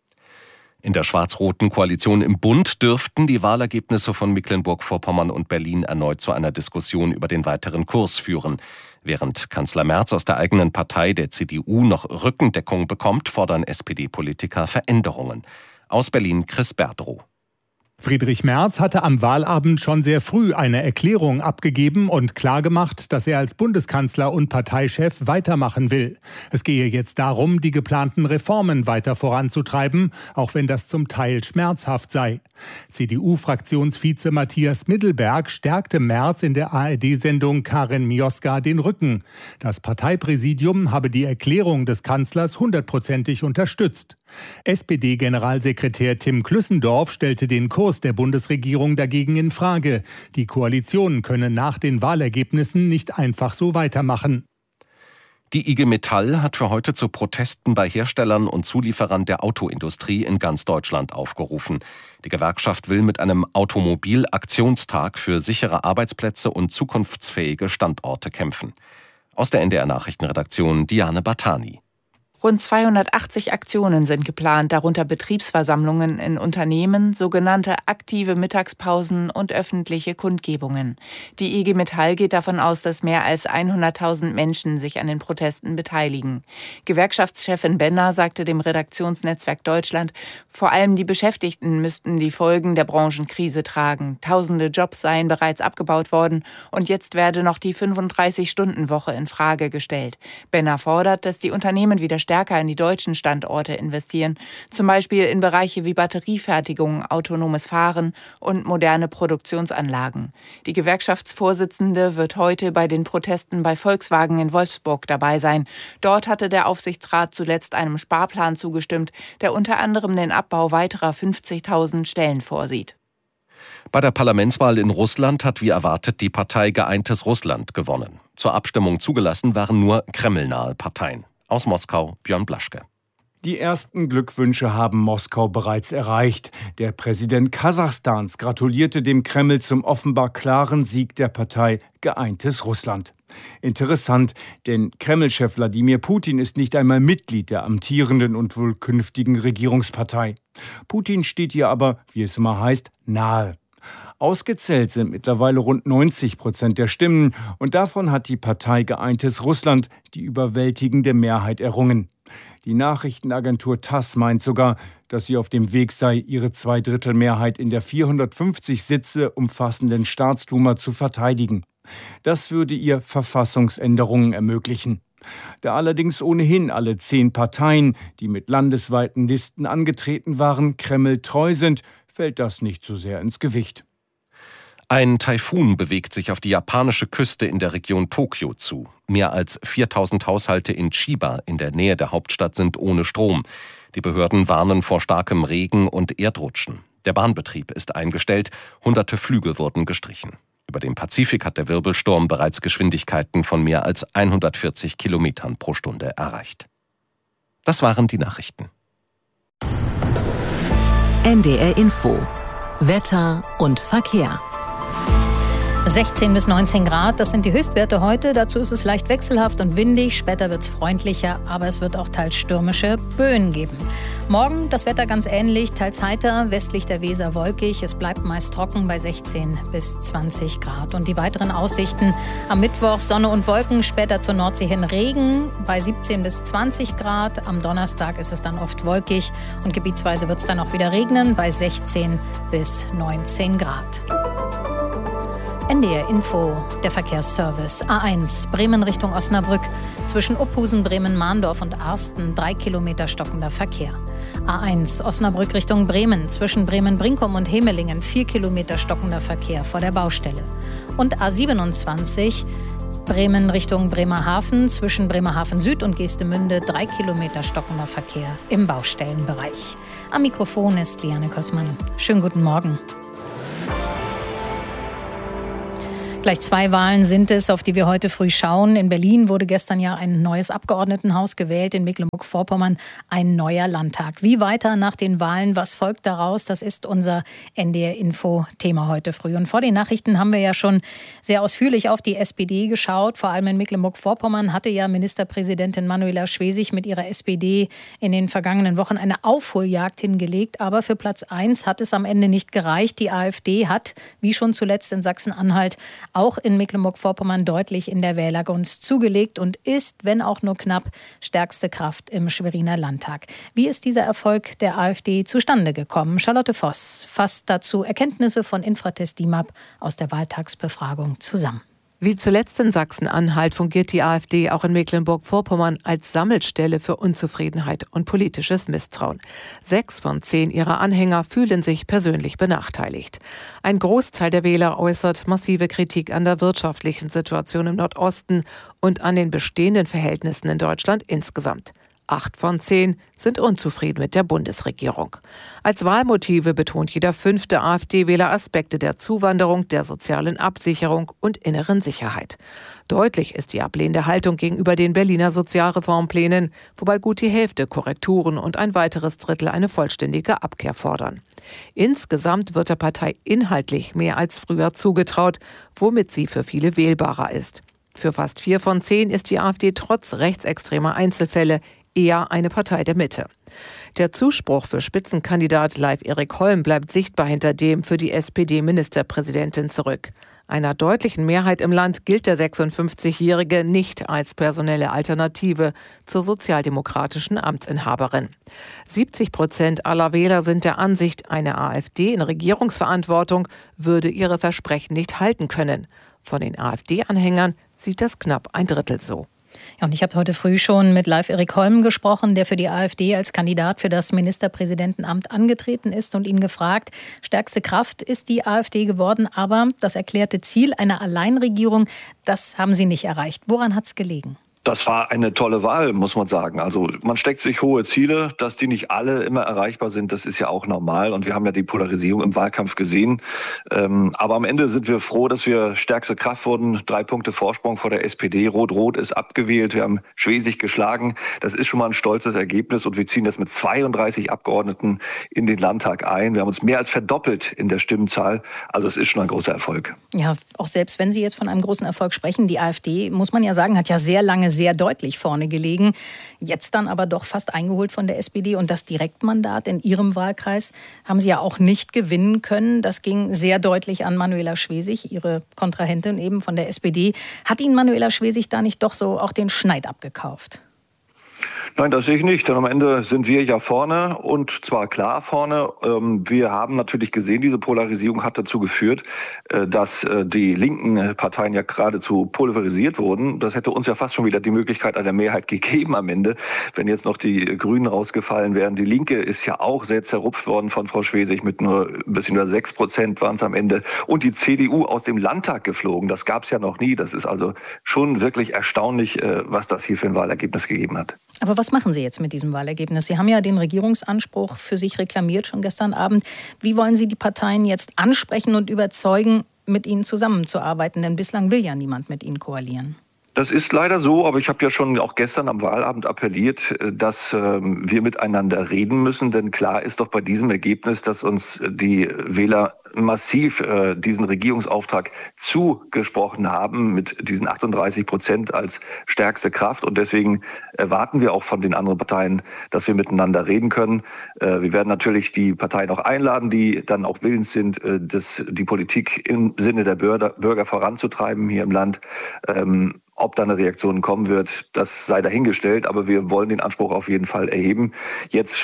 In der schwarz-roten Koalition im Bund dürften die Wahlergebnisse von Mecklenburg-Vorpommern und Berlin erneut zu einer Diskussion über den weiteren Kurs führen. Während Kanzler Merz aus der eigenen Partei, der CDU, noch Rückendeckung bekommt, fordern SPD-Politiker Veränderungen. Aus Berlin Chris Berdrow. Friedrich Merz hatte am Wahlabend schon sehr früh eine Erklärung abgegeben und klargemacht, dass er als Bundeskanzler und Parteichef weitermachen will. Es gehe jetzt darum, die geplanten Reformen weiter voranzutreiben, auch wenn das zum Teil schmerzhaft sei. CDU-Fraktionsvize Matthias Middelberg stärkte Merz in der ARD-Sendung Karin Mioska den Rücken. Das Parteipräsidium habe die Erklärung des Kanzlers 100%ig unterstützt. SPD-Generalsekretär Tim Klüssendorf stellte den Kurs der Bundesregierung dagegen in Frage. Die Koalition könne nach den Wahlergebnissen nicht einfach so weitermachen. Die IG Metall hat für heute zu Protesten bei Herstellern und Zulieferern der Autoindustrie in ganz Deutschland aufgerufen. Die Gewerkschaft will mit einem Automobil-Aktionstag für sichere Arbeitsplätze und zukunftsfähige Standorte kämpfen. Aus der NDR-Nachrichtenredaktion Diane Batani. Rund 280 Aktionen sind geplant, darunter Betriebsversammlungen in Unternehmen, sogenannte aktive Mittagspausen und öffentliche Kundgebungen. Die IG Metall geht davon aus, dass mehr als 100.000 Menschen sich an den Protesten beteiligen. Gewerkschaftschefin Benner sagte dem Redaktionsnetzwerk Deutschland, vor allem die Beschäftigten müssten die Folgen der Branchenkrise tragen. Tausende Jobs seien bereits abgebaut worden und jetzt werde noch die 35-Stunden-Woche in Frage gestellt. Benner fordert, dass die Unternehmen wieder stärker stärker in die deutschen Standorte investieren, zum Beispiel in Bereiche wie Batteriefertigung, autonomes Fahren und moderne Produktionsanlagen. Die Gewerkschaftsvorsitzende wird heute bei den Protesten bei Volkswagen in Wolfsburg dabei sein. Dort hatte der Aufsichtsrat zuletzt einem Sparplan zugestimmt, der unter anderem den Abbau weiterer 50.000 Stellen vorsieht. Bei der Parlamentswahl in Russland hat wie erwartet die Partei Geeintes Russland gewonnen. Zur Abstimmung zugelassen waren nur kremlnahe Parteien. Aus Moskau Björn Blaschke. Die ersten Glückwünsche haben Moskau bereits erreicht. Der Präsident Kasachstans gratulierte dem Kreml zum offenbar klaren Sieg der Partei Geeintes Russland. Interessant, denn Kreml-Chef Wladimir Putin ist nicht einmal Mitglied der amtierenden und wohl künftigen Regierungspartei. Putin steht ihr aber, wie es immer heißt, nahe. Ausgezählt sind mittlerweile rund 90% der Stimmen und davon hat die Partei Geeintes Russland die überwältigende Mehrheit errungen. Die Nachrichtenagentur TASS meint sogar, dass sie auf dem Weg sei, ihre Zweidrittelmehrheit in der 450 Sitze umfassenden Staatsduma zu verteidigen. Das würde ihr Verfassungsänderungen ermöglichen. Da allerdings ohnehin alle 10 Parteien, die mit landesweiten Listen angetreten waren, Kreml treu sind, fällt das nicht so sehr ins Gewicht. Ein Taifun bewegt sich auf die japanische Küste in der Region Tokio zu. Mehr als 4.000 Haushalte in Chiba in der Nähe der Hauptstadt sind ohne Strom. Die Behörden warnen vor starkem Regen und Erdrutschen. Der Bahnbetrieb ist eingestellt, hunderte Flüge wurden gestrichen. Über dem Pazifik hat der Wirbelsturm bereits Geschwindigkeiten von mehr als 140 Kilometern pro Stunde erreicht. Das waren die Nachrichten. NDR Info. Wetter und Verkehr. 16 bis 19 Grad, das sind die Höchstwerte heute. Dazu ist es leicht wechselhaft und windig. Später wird es freundlicher, aber es wird auch teils stürmische Böen geben. Morgen das Wetter ganz ähnlich, teils heiter, westlich der Weser wolkig. Es bleibt meist trocken bei 16 bis 20 Grad. Und die weiteren Aussichten: am Mittwoch Sonne und Wolken, später zur Nordsee hin Regen bei 17 bis 20 Grad. Am Donnerstag ist es dann oft wolkig und gebietsweise wird es dann auch wieder regnen bei 16 bis 19 Grad. NDR Info, der Verkehrsservice. A1, Bremen Richtung Osnabrück. Zwischen Uphusen, Bremen-Mahndorf und Arsten 3 Kilometer stockender Verkehr. A1, Osnabrück Richtung Bremen. Zwischen Bremen-Brinkum und Hemelingen 4 Kilometer stockender Verkehr vor der Baustelle. Und A27, Bremen Richtung Bremerhaven. Zwischen Bremerhaven Süd und Geestemünde 3 Kilometer stockender Verkehr im Baustellenbereich. Am Mikrofon ist Liane Kossmann. Schönen guten Morgen. Gleich 2 Wahlen sind es, auf die wir heute früh schauen. In Berlin wurde gestern ja ein neues Abgeordnetenhaus gewählt, in Mecklenburg-Vorpommern ein neuer Landtag. Wie weiter nach den Wahlen, was folgt daraus? Das ist unser NDR-Info-Thema heute früh. Und vor den Nachrichten haben wir ja schon sehr ausführlich auf die SPD geschaut. Vor allem in Mecklenburg-Vorpommern hatte ja Ministerpräsidentin Manuela Schwesig mit ihrer SPD in den vergangenen Wochen eine Aufholjagd hingelegt. Aber für Platz 1 hat es am Ende nicht gereicht. Die AfD hat, wie schon zuletzt in Sachsen-Anhalt, auch in Mecklenburg-Vorpommern deutlich in der Wählergunst zugelegt und ist, wenn auch nur knapp, stärkste Kraft im Schweriner Landtag. Wie ist dieser Erfolg der AfD zustande gekommen? Charlotte Voss fasst dazu Erkenntnisse von Infratest DIMAP aus der Wahltagsbefragung zusammen. Wie zuletzt in Sachsen-Anhalt fungiert die AfD auch in Mecklenburg-Vorpommern als Sammelstelle für Unzufriedenheit und politisches Misstrauen. 6 von 10 ihrer Anhänger fühlen sich persönlich benachteiligt. Ein Großteil der Wähler äußert massive Kritik an der wirtschaftlichen Situation im Nordosten und an den bestehenden Verhältnissen in Deutschland insgesamt. 8 von 10 sind unzufrieden mit der Bundesregierung. Als Wahlmotive betont jeder 5. AfD-Wähler Aspekte der Zuwanderung, der sozialen Absicherung und inneren Sicherheit. Deutlich ist die ablehnende Haltung gegenüber den Berliner Sozialreformplänen, wobei gut die Hälfte Korrekturen und ein weiteres Drittel eine vollständige Abkehr fordern. Insgesamt wird der Partei inhaltlich mehr als früher zugetraut, womit sie für viele wählbarer ist. Für fast 4 von 10 ist die AfD trotz rechtsextremer Einzelfälle eher eine Partei der Mitte. Der Zuspruch für Spitzenkandidat Leif Erik Holm bleibt sichtbar hinter dem für die SPD-Ministerpräsidentin zurück. Einer deutlichen Mehrheit im Land gilt der 56-Jährige nicht als personelle Alternative zur sozialdemokratischen Amtsinhaberin. 70% aller Wähler sind der Ansicht, eine AfD in Regierungsverantwortung würde ihre Versprechen nicht halten können. Von den AfD-Anhängern sieht das knapp ein Drittel so. Ja, und ich habe heute früh schon mit Leif Erik Holm gesprochen, der für die AfD als Kandidat für das Ministerpräsidentenamt angetreten ist und ihn gefragt, stärkste Kraft ist die AfD geworden, aber das erklärte Ziel einer Alleinregierung, das haben sie nicht erreicht. Woran hat es gelegen? Das war eine tolle Wahl, muss man sagen. Also man steckt sich hohe Ziele, dass die nicht alle immer erreichbar sind, das ist ja auch normal. Und wir haben ja die Polarisierung im Wahlkampf gesehen. Aber am Ende sind wir froh, dass wir stärkste Kraft wurden. 3 Punkte Vorsprung vor der SPD. Rot-Rot ist abgewählt. Wir haben Schwesig geschlagen. Das ist schon mal ein stolzes Ergebnis. Und wir ziehen das mit 32 Abgeordneten in den Landtag ein. Wir haben uns mehr als verdoppelt in der Stimmenzahl. Also es ist schon ein großer Erfolg. Ja, auch selbst wenn Sie jetzt von einem großen Erfolg sprechen, die AfD, muss man ja sagen, hat ja sehr lange sehr deutlich vorne gelegen. Jetzt dann aber doch fast eingeholt von der SPD. Und das Direktmandat in Ihrem Wahlkreis haben Sie ja auch nicht gewinnen können. Das ging sehr deutlich an Manuela Schwesig, Ihre Kontrahentin eben von der SPD. Hat Ihnen Manuela Schwesig da nicht doch so auch den Schneid abgekauft? Nein, das sehe ich nicht, denn am Ende sind wir ja vorne und zwar klar vorne. Wir haben natürlich gesehen, diese Polarisierung hat dazu geführt, dass die linken Parteien ja geradezu pulverisiert wurden. Das hätte uns ja fast schon wieder die Möglichkeit einer Mehrheit gegeben am Ende, wenn jetzt noch die Grünen rausgefallen wären. Die Linke ist ja auch sehr zerrupft worden von Frau Schwesig, mit nur ein bisschen über 6% waren es am Ende. Und die CDU aus dem Landtag geflogen, das gab es ja noch nie. Das ist also schon wirklich erstaunlich, was das hier für ein Wahlergebnis gegeben hat. Aber was machen Sie jetzt mit diesem Wahlergebnis? Sie haben ja den Regierungsanspruch für sich reklamiert, schon gestern Abend. Wie wollen Sie die Parteien jetzt ansprechen und überzeugen, mit ihnen zusammenzuarbeiten? Denn bislang will ja niemand mit ihnen koalieren. Das ist leider so, aber ich habe ja schon auch gestern am Wahlabend appelliert, dass wir miteinander reden müssen. Denn klar ist doch bei diesem Ergebnis, dass uns die Wähler massiv diesen Regierungsauftrag zugesprochen haben mit diesen 38% als stärkste Kraft. Und deswegen erwarten wir auch von den anderen Parteien, dass wir miteinander reden können. Wir werden natürlich die Parteien auch einladen, die dann auch willens sind, die Politik im Sinne der Bürger voranzutreiben hier im Land. Ob da eine Reaktion kommen wird, das sei dahingestellt, aber wir wollen den Anspruch auf jeden Fall erheben. Jetzt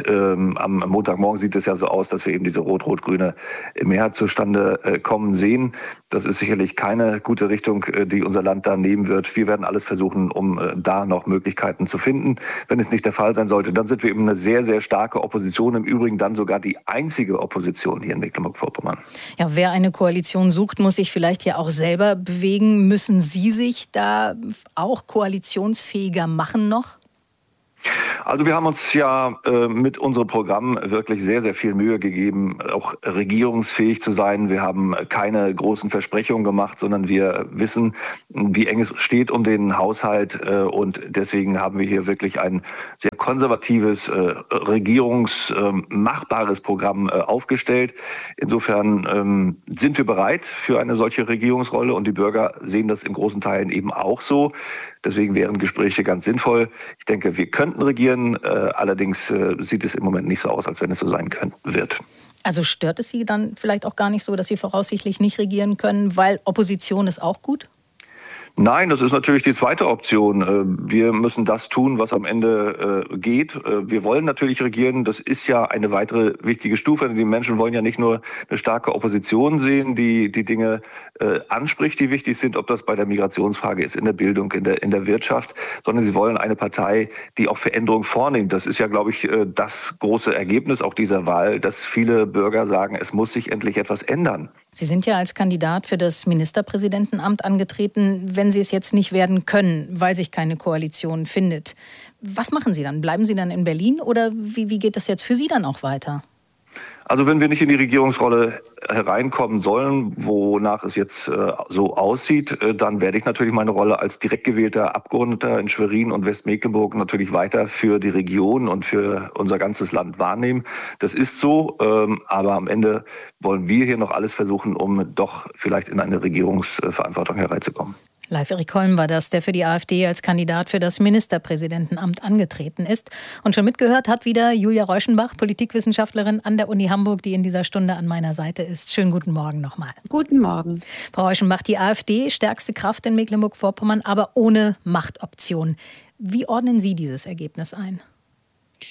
am Montagmorgen sieht es ja so aus, dass wir eben diese rot-rot-grüne Mehrheit zustande kommen sehen. Das ist sicherlich keine gute Richtung, die unser Land da nehmen wird. Wir werden alles versuchen, um da noch Möglichkeiten zu finden. Wenn es nicht der Fall sein sollte, dann sind wir eben eine sehr, sehr starke Opposition. Im Übrigen dann sogar die einzige Opposition hier in Mecklenburg-Vorpommern. Ja, wer eine Koalition sucht, muss sich vielleicht ja auch selber bewegen. Müssen Sie sich da auch koalitionsfähiger machen noch? Also wir haben uns ja mit unserem Programm wirklich sehr, sehr viel Mühe gegeben, auch regierungsfähig zu sein. Wir haben keine großen Versprechungen gemacht, sondern wir wissen, wie eng es steht um den Haushalt. Und deswegen haben wir hier wirklich ein sehr konservatives, regierungsmachbares Programm aufgestellt. Insofern sind wir bereit für eine solche Regierungsrolle und die Bürger sehen das in großen Teilen eben auch so. Deswegen wären Gespräche ganz sinnvoll. Ich denke, wir könnten regieren. Allerdings sieht es im Moment nicht so aus, als wenn es so sein wird. Also stört es Sie dann vielleicht auch gar nicht so, dass Sie voraussichtlich nicht regieren können, weil Opposition ist auch gut? Nein, das ist natürlich die zweite Option. Wir müssen das tun, was am Ende geht. Wir wollen natürlich regieren. Das ist ja eine weitere wichtige Stufe. Die Menschen wollen ja nicht nur eine starke Opposition sehen, die die Dinge anspricht, die wichtig sind, ob das bei der Migrationsfrage ist, in der Bildung, in der Wirtschaft, sondern sie wollen eine Partei, die auch Veränderung vornimmt. Das ist ja, glaube ich, das große Ergebnis auch dieser Wahl, dass viele Bürger sagen, es muss sich endlich etwas ändern. Sie sind ja als Kandidat für das Ministerpräsidentenamt angetreten, wenn Sie es jetzt nicht werden können, weil sich keine Koalition findet. Was machen Sie dann? Bleiben Sie dann in Berlin oder wie geht das jetzt für Sie dann auch weiter? Also wenn wir nicht in die Regierungsrolle hereinkommen sollen, wonach es jetzt so aussieht, dann werde ich natürlich meine Rolle als direkt gewählter Abgeordneter in Schwerin und Westmecklenburg natürlich weiter für die Region und für unser ganzes Land wahrnehmen. Das ist so, aber am Ende wollen wir hier noch alles versuchen, um doch vielleicht in eine Regierungsverantwortung hereinzukommen. Leif Erik Holm war das, der für die AfD als Kandidat für das Ministerpräsidentenamt angetreten ist. Und schon mitgehört hat wieder Julia Reuschenbach, Politikwissenschaftlerin an der Uni Hamburg, die in dieser Stunde an meiner Seite ist. Schönen guten Morgen nochmal. Guten Morgen. Frau Reuschenbach, die AfD, stärkste Kraft in Mecklenburg-Vorpommern, aber ohne Machtoption. Wie ordnen Sie dieses Ergebnis ein?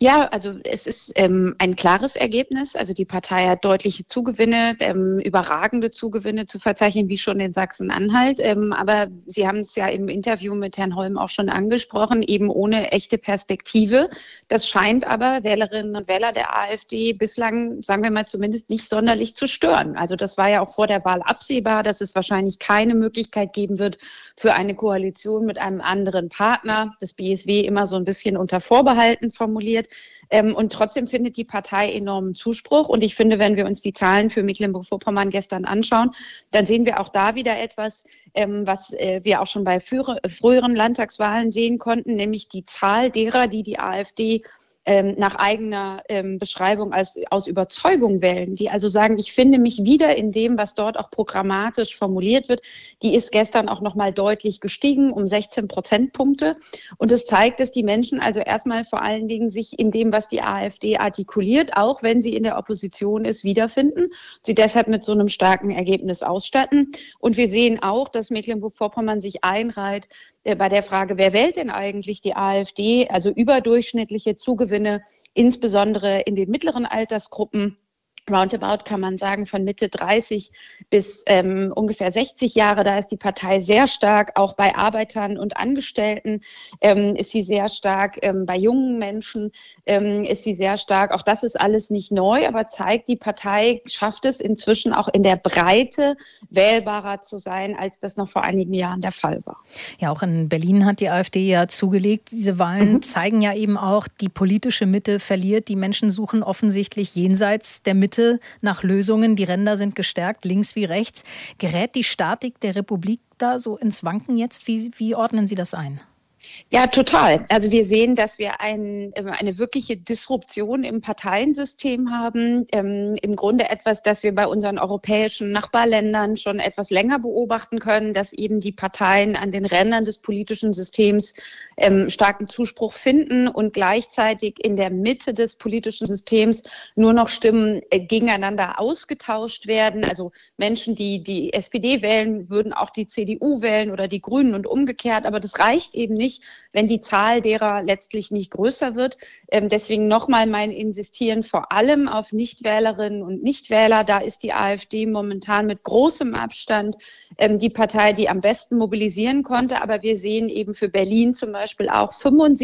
Ja, also es ist ein klares Ergebnis. Also die Partei hat deutliche Zugewinne, überragende Zugewinne zu verzeichnen, wie schon in Sachsen-Anhalt. Aber Sie haben es ja im Interview mit Herrn Holm auch schon angesprochen, eben ohne echte Perspektive. Das scheint aber Wählerinnen und Wähler der AfD bislang, sagen wir mal zumindest, nicht sonderlich zu stören. Also das war ja auch vor der Wahl absehbar, dass es wahrscheinlich keine Möglichkeit geben wird für eine Koalition mit einem anderen Partner. Das BSW immer so ein bisschen unter Vorbehalten formuliert. Und trotzdem findet die Partei enormen Zuspruch. Und ich finde, wenn wir uns die Zahlen für Mecklenburg-Vorpommern gestern anschauen, dann sehen wir auch da wieder etwas, was wir auch schon bei früheren Landtagswahlen sehen konnten, nämlich die Zahl derer, die die AfD nach eigener Beschreibung aus Überzeugung wählen, die also sagen, ich finde mich wieder in dem, was dort auch programmatisch formuliert wird, die ist gestern auch nochmal deutlich gestiegen, um 16 Prozentpunkte. Und es zeigt, dass die Menschen also erstmal vor allen Dingen sich in dem, was die AfD artikuliert, auch wenn sie in der Opposition ist, wiederfinden, sie deshalb mit so einem starken Ergebnis ausstatten. Und wir sehen auch, dass Mecklenburg-Vorpommern sich einreiht bei der Frage, wer wählt denn eigentlich die AfD, also überdurchschnittliche Zugewinne, insbesondere in den mittleren Altersgruppen. Roundabout kann man sagen, von Mitte 30 bis ungefähr 60 Jahre, da ist die Partei sehr stark, auch bei Arbeitern und Angestellten ist sie sehr stark, bei jungen Menschen ist sie sehr stark. Auch das ist alles nicht neu, aber zeigt, die Partei schafft es inzwischen auch in der Breite wählbarer zu sein, als das noch vor einigen Jahren der Fall war. Ja, auch in Berlin hat die AfD ja zugelegt. Diese Wahlen zeigen ja eben auch, die politische Mitte verliert. Die Menschen suchen offensichtlich jenseits der Mitte nach Lösungen. Die Ränder sind gestärkt, links wie rechts. Gerät die Statik der Republik da so ins Wanken jetzt? Wie ordnen Sie das ein? Ja, total. Also wir sehen, dass wir eine wirkliche Disruption im Parteiensystem haben. Im Grunde etwas, das wir bei unseren europäischen Nachbarländern schon etwas länger beobachten können, dass eben die Parteien an den Rändern des politischen Systems starken Zuspruch finden und gleichzeitig in der Mitte des politischen Systems nur noch Stimmen gegeneinander ausgetauscht werden. Also Menschen, die die SPD wählen, würden auch die CDU wählen oder die Grünen und umgekehrt. Aber das reicht eben nicht, wenn die Zahl derer letztlich nicht größer wird. Deswegen nochmal mein Insistieren vor allem auf Nichtwählerinnen und Nichtwähler. Da ist die AfD momentan mit großem Abstand die Partei, die am besten mobilisieren konnte. Aber wir sehen eben für Berlin zum Beispiel auch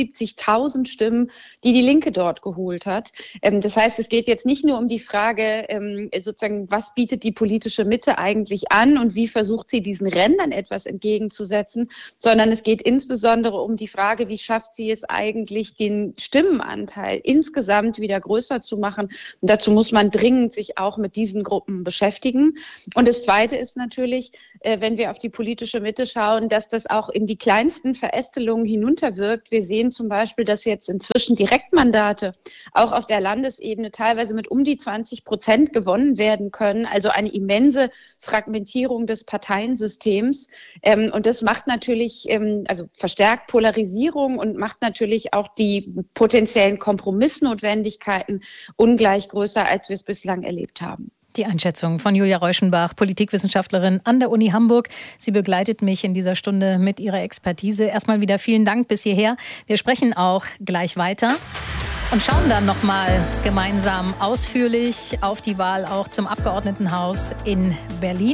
75.000 Stimmen, die die Linke dort geholt hat. Das heißt, es geht jetzt nicht nur um die Frage, sozusagen, was bietet die politische Mitte eigentlich an und wie versucht sie diesen Rändern etwas entgegenzusetzen, sondern es geht insbesondere um die Frage, wie schafft sie es eigentlich, den Stimmenanteil insgesamt wieder größer zu machen. Und dazu muss man dringend sich auch mit diesen Gruppen beschäftigen. Und das Zweite ist natürlich, wenn wir auf die politische Mitte schauen, dass das auch in die kleinsten Verästelungen hinunterwirkt. Wir sehen zum Beispiel, dass jetzt inzwischen Direktmandate auch auf der Landesebene teilweise mit um die 20% gewonnen werden können. Also eine immense Fragmentierung des Parteiensystems. Und das macht natürlich, also verstärkt Polarisierung und macht natürlich auch die potenziellen Kompromissnotwendigkeiten ungleich größer, als wir es bislang erlebt haben. Die Einschätzung von Julia Reuschenbach, Politikwissenschaftlerin an der Uni Hamburg. Sie begleitet mich in dieser Stunde mit ihrer Expertise. Erstmal wieder vielen Dank bis hierher. Wir sprechen auch gleich weiter und schauen dann nochmal gemeinsam ausführlich auf die Wahl auch zum Abgeordnetenhaus in Berlin.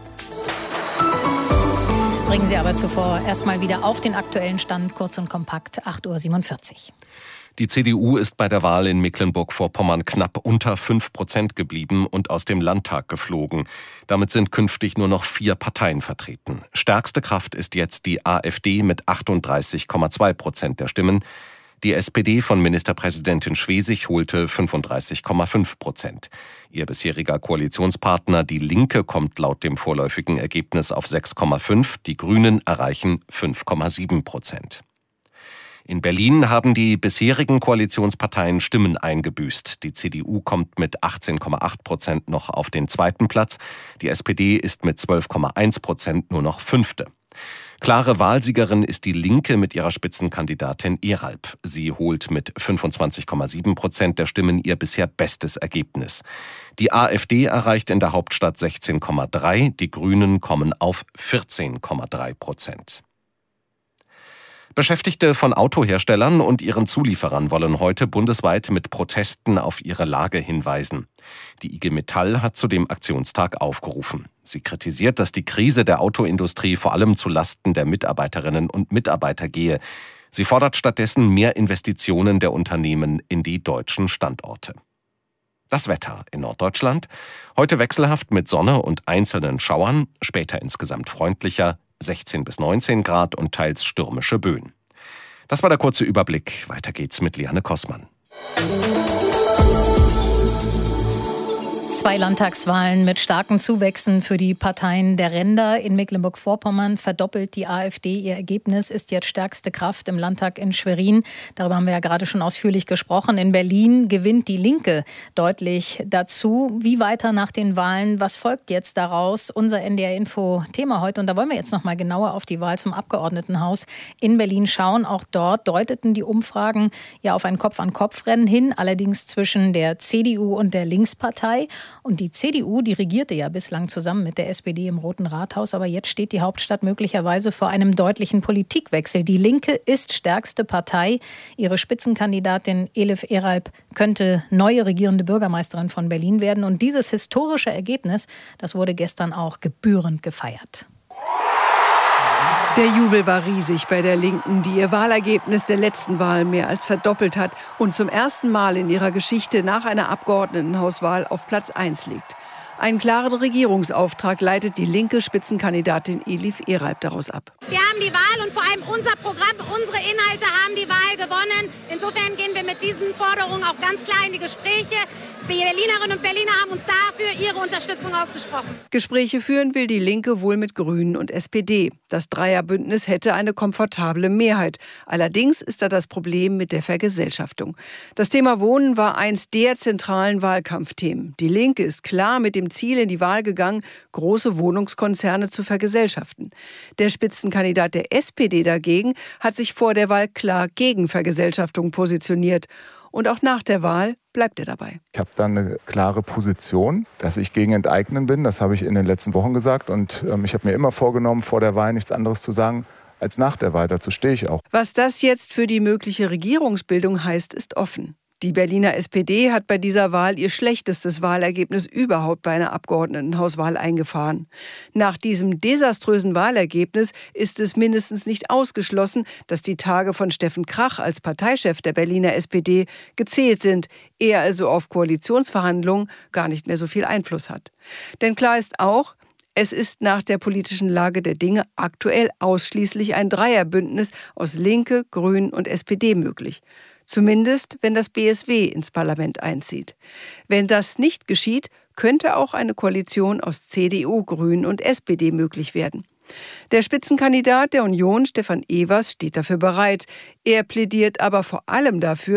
Bringen Sie aber zuvor erstmal wieder auf den aktuellen Stand, kurz und kompakt, 8.47 Uhr. Die CDU ist bei der Wahl in Mecklenburg-Vorpommern knapp unter 5% geblieben und aus dem Landtag geflogen. Damit sind künftig nur noch 4 Parteien vertreten. Stärkste Kraft ist jetzt die AfD mit 38,2% der Stimmen. Die SPD von Ministerpräsidentin Schwesig holte 35,5%. Ihr bisheriger Koalitionspartner Die Linke kommt laut dem vorläufigen Ergebnis auf 6,5%. Die Grünen erreichen 5,7%. In Berlin haben die bisherigen Koalitionsparteien Stimmen eingebüßt. Die CDU kommt mit 18,8% noch auf den zweiten Platz. Die SPD ist mit 12,1% nur noch Fünfte. Klare Wahlsiegerin ist die Linke mit ihrer Spitzenkandidatin Eralp. Sie holt mit 25,7% der Stimmen ihr bisher bestes Ergebnis. Die AfD erreicht in der Hauptstadt 16,3%, die Grünen kommen auf 14,3%. Beschäftigte von Autoherstellern und ihren Zulieferern wollen heute bundesweit mit Protesten auf ihre Lage hinweisen. Die IG Metall hat zu dem Aktionstag aufgerufen. Sie kritisiert, dass die Krise der Autoindustrie vor allem zu Lasten der Mitarbeiterinnen und Mitarbeiter gehe. Sie fordert stattdessen mehr Investitionen der Unternehmen in die deutschen Standorte. Das Wetter in Norddeutschland. Heute wechselhaft mit Sonne und einzelnen Schauern, später insgesamt freundlicher, 16 bis 19 Grad und teils stürmische Böen. Das war der kurze Überblick. Weiter geht's mit Liane Kossmann. 2 Landtagswahlen mit starken Zuwächsen für die Parteien der Ränder. In Mecklenburg-Vorpommern verdoppelt die AfD ihr Ergebnis, ist jetzt stärkste Kraft im Landtag in Schwerin. Darüber haben wir ja gerade schon ausführlich gesprochen. In Berlin gewinnt die Linke deutlich dazu. Wie weiter nach den Wahlen? Was folgt jetzt daraus? Unser NDR-Info-Thema heute. Und da wollen wir jetzt noch mal genauer auf die Wahl zum Abgeordnetenhaus in Berlin schauen. Auch dort deuteten die Umfragen ja auf ein Kopf-an-Kopf-Rennen hin, allerdings zwischen der CDU und der Linkspartei. Und die CDU, die regierte ja bislang zusammen mit der SPD im Roten Rathaus. Aber jetzt steht die Hauptstadt möglicherweise vor einem deutlichen Politikwechsel. Die Linke ist stärkste Partei. Ihre Spitzenkandidatin Elif Eralp könnte neue regierende Bürgermeisterin von Berlin werden. Und dieses historische Ergebnis, das wurde gestern auch gebührend gefeiert. Der Jubel war riesig bei der Linken, die ihr Wahlergebnis der letzten Wahl mehr als verdoppelt hat und zum ersten Mal in ihrer Geschichte nach einer Abgeordnetenhauswahl auf Platz 1 liegt. Einen klaren Regierungsauftrag leitet die linke Spitzenkandidatin Elif Eralp daraus ab. Wir haben die Wahl und vor allem unser Programm, unsere Inhalte haben die Wahl gewonnen. Insofern gehen wir mit diesen Forderungen auch ganz klar in die Gespräche. Die Berlinerinnen und Berliner haben uns dafür ihre Unterstützung ausgesprochen. Gespräche führen will die Linke wohl mit Grünen und SPD. Das Dreierbündnis hätte eine komfortable Mehrheit. Allerdings ist da das Problem mit der Vergesellschaftung. Das Thema Wohnen war eins der zentralen Wahlkampfthemen. Die Linke ist klar mit dem Ziel in die Wahl gegangen, große Wohnungskonzerne zu vergesellschaften. Der Spitzenkandidat der SPD dagegen hat sich vor der Wahl klar gegen Vergesellschaftung positioniert. Und auch nach der Wahl bleibt er dabei. Ich habe da eine klare Position, dass ich gegen Enteignen bin. Das habe ich in den letzten Wochen gesagt. Und ich habe mir immer vorgenommen, vor der Wahl nichts anderes zu sagen als nach der Wahl. Dazu stehe ich auch. Was das jetzt für die mögliche Regierungsbildung heißt, ist offen. Die Berliner SPD hat bei dieser Wahl ihr schlechtestes Wahlergebnis überhaupt bei einer Abgeordnetenhauswahl eingefahren. Nach diesem desaströsen Wahlergebnis ist es mindestens nicht ausgeschlossen, dass die Tage von Steffen Krach als Parteichef der Berliner SPD gezählt sind, er also auf Koalitionsverhandlungen gar nicht mehr so viel Einfluss hat. Denn klar ist auch, es ist nach der politischen Lage der Dinge aktuell ausschließlich ein Dreierbündnis aus Linke, Grünen und SPD möglich. Zumindest, wenn das BSW ins Parlament einzieht. Wenn das nicht geschieht, könnte auch eine Koalition aus CDU, Grünen und SPD möglich werden. Der Spitzenkandidat der Union, Stefan Evers, steht dafür bereit. Er plädiert aber vor allem dafür,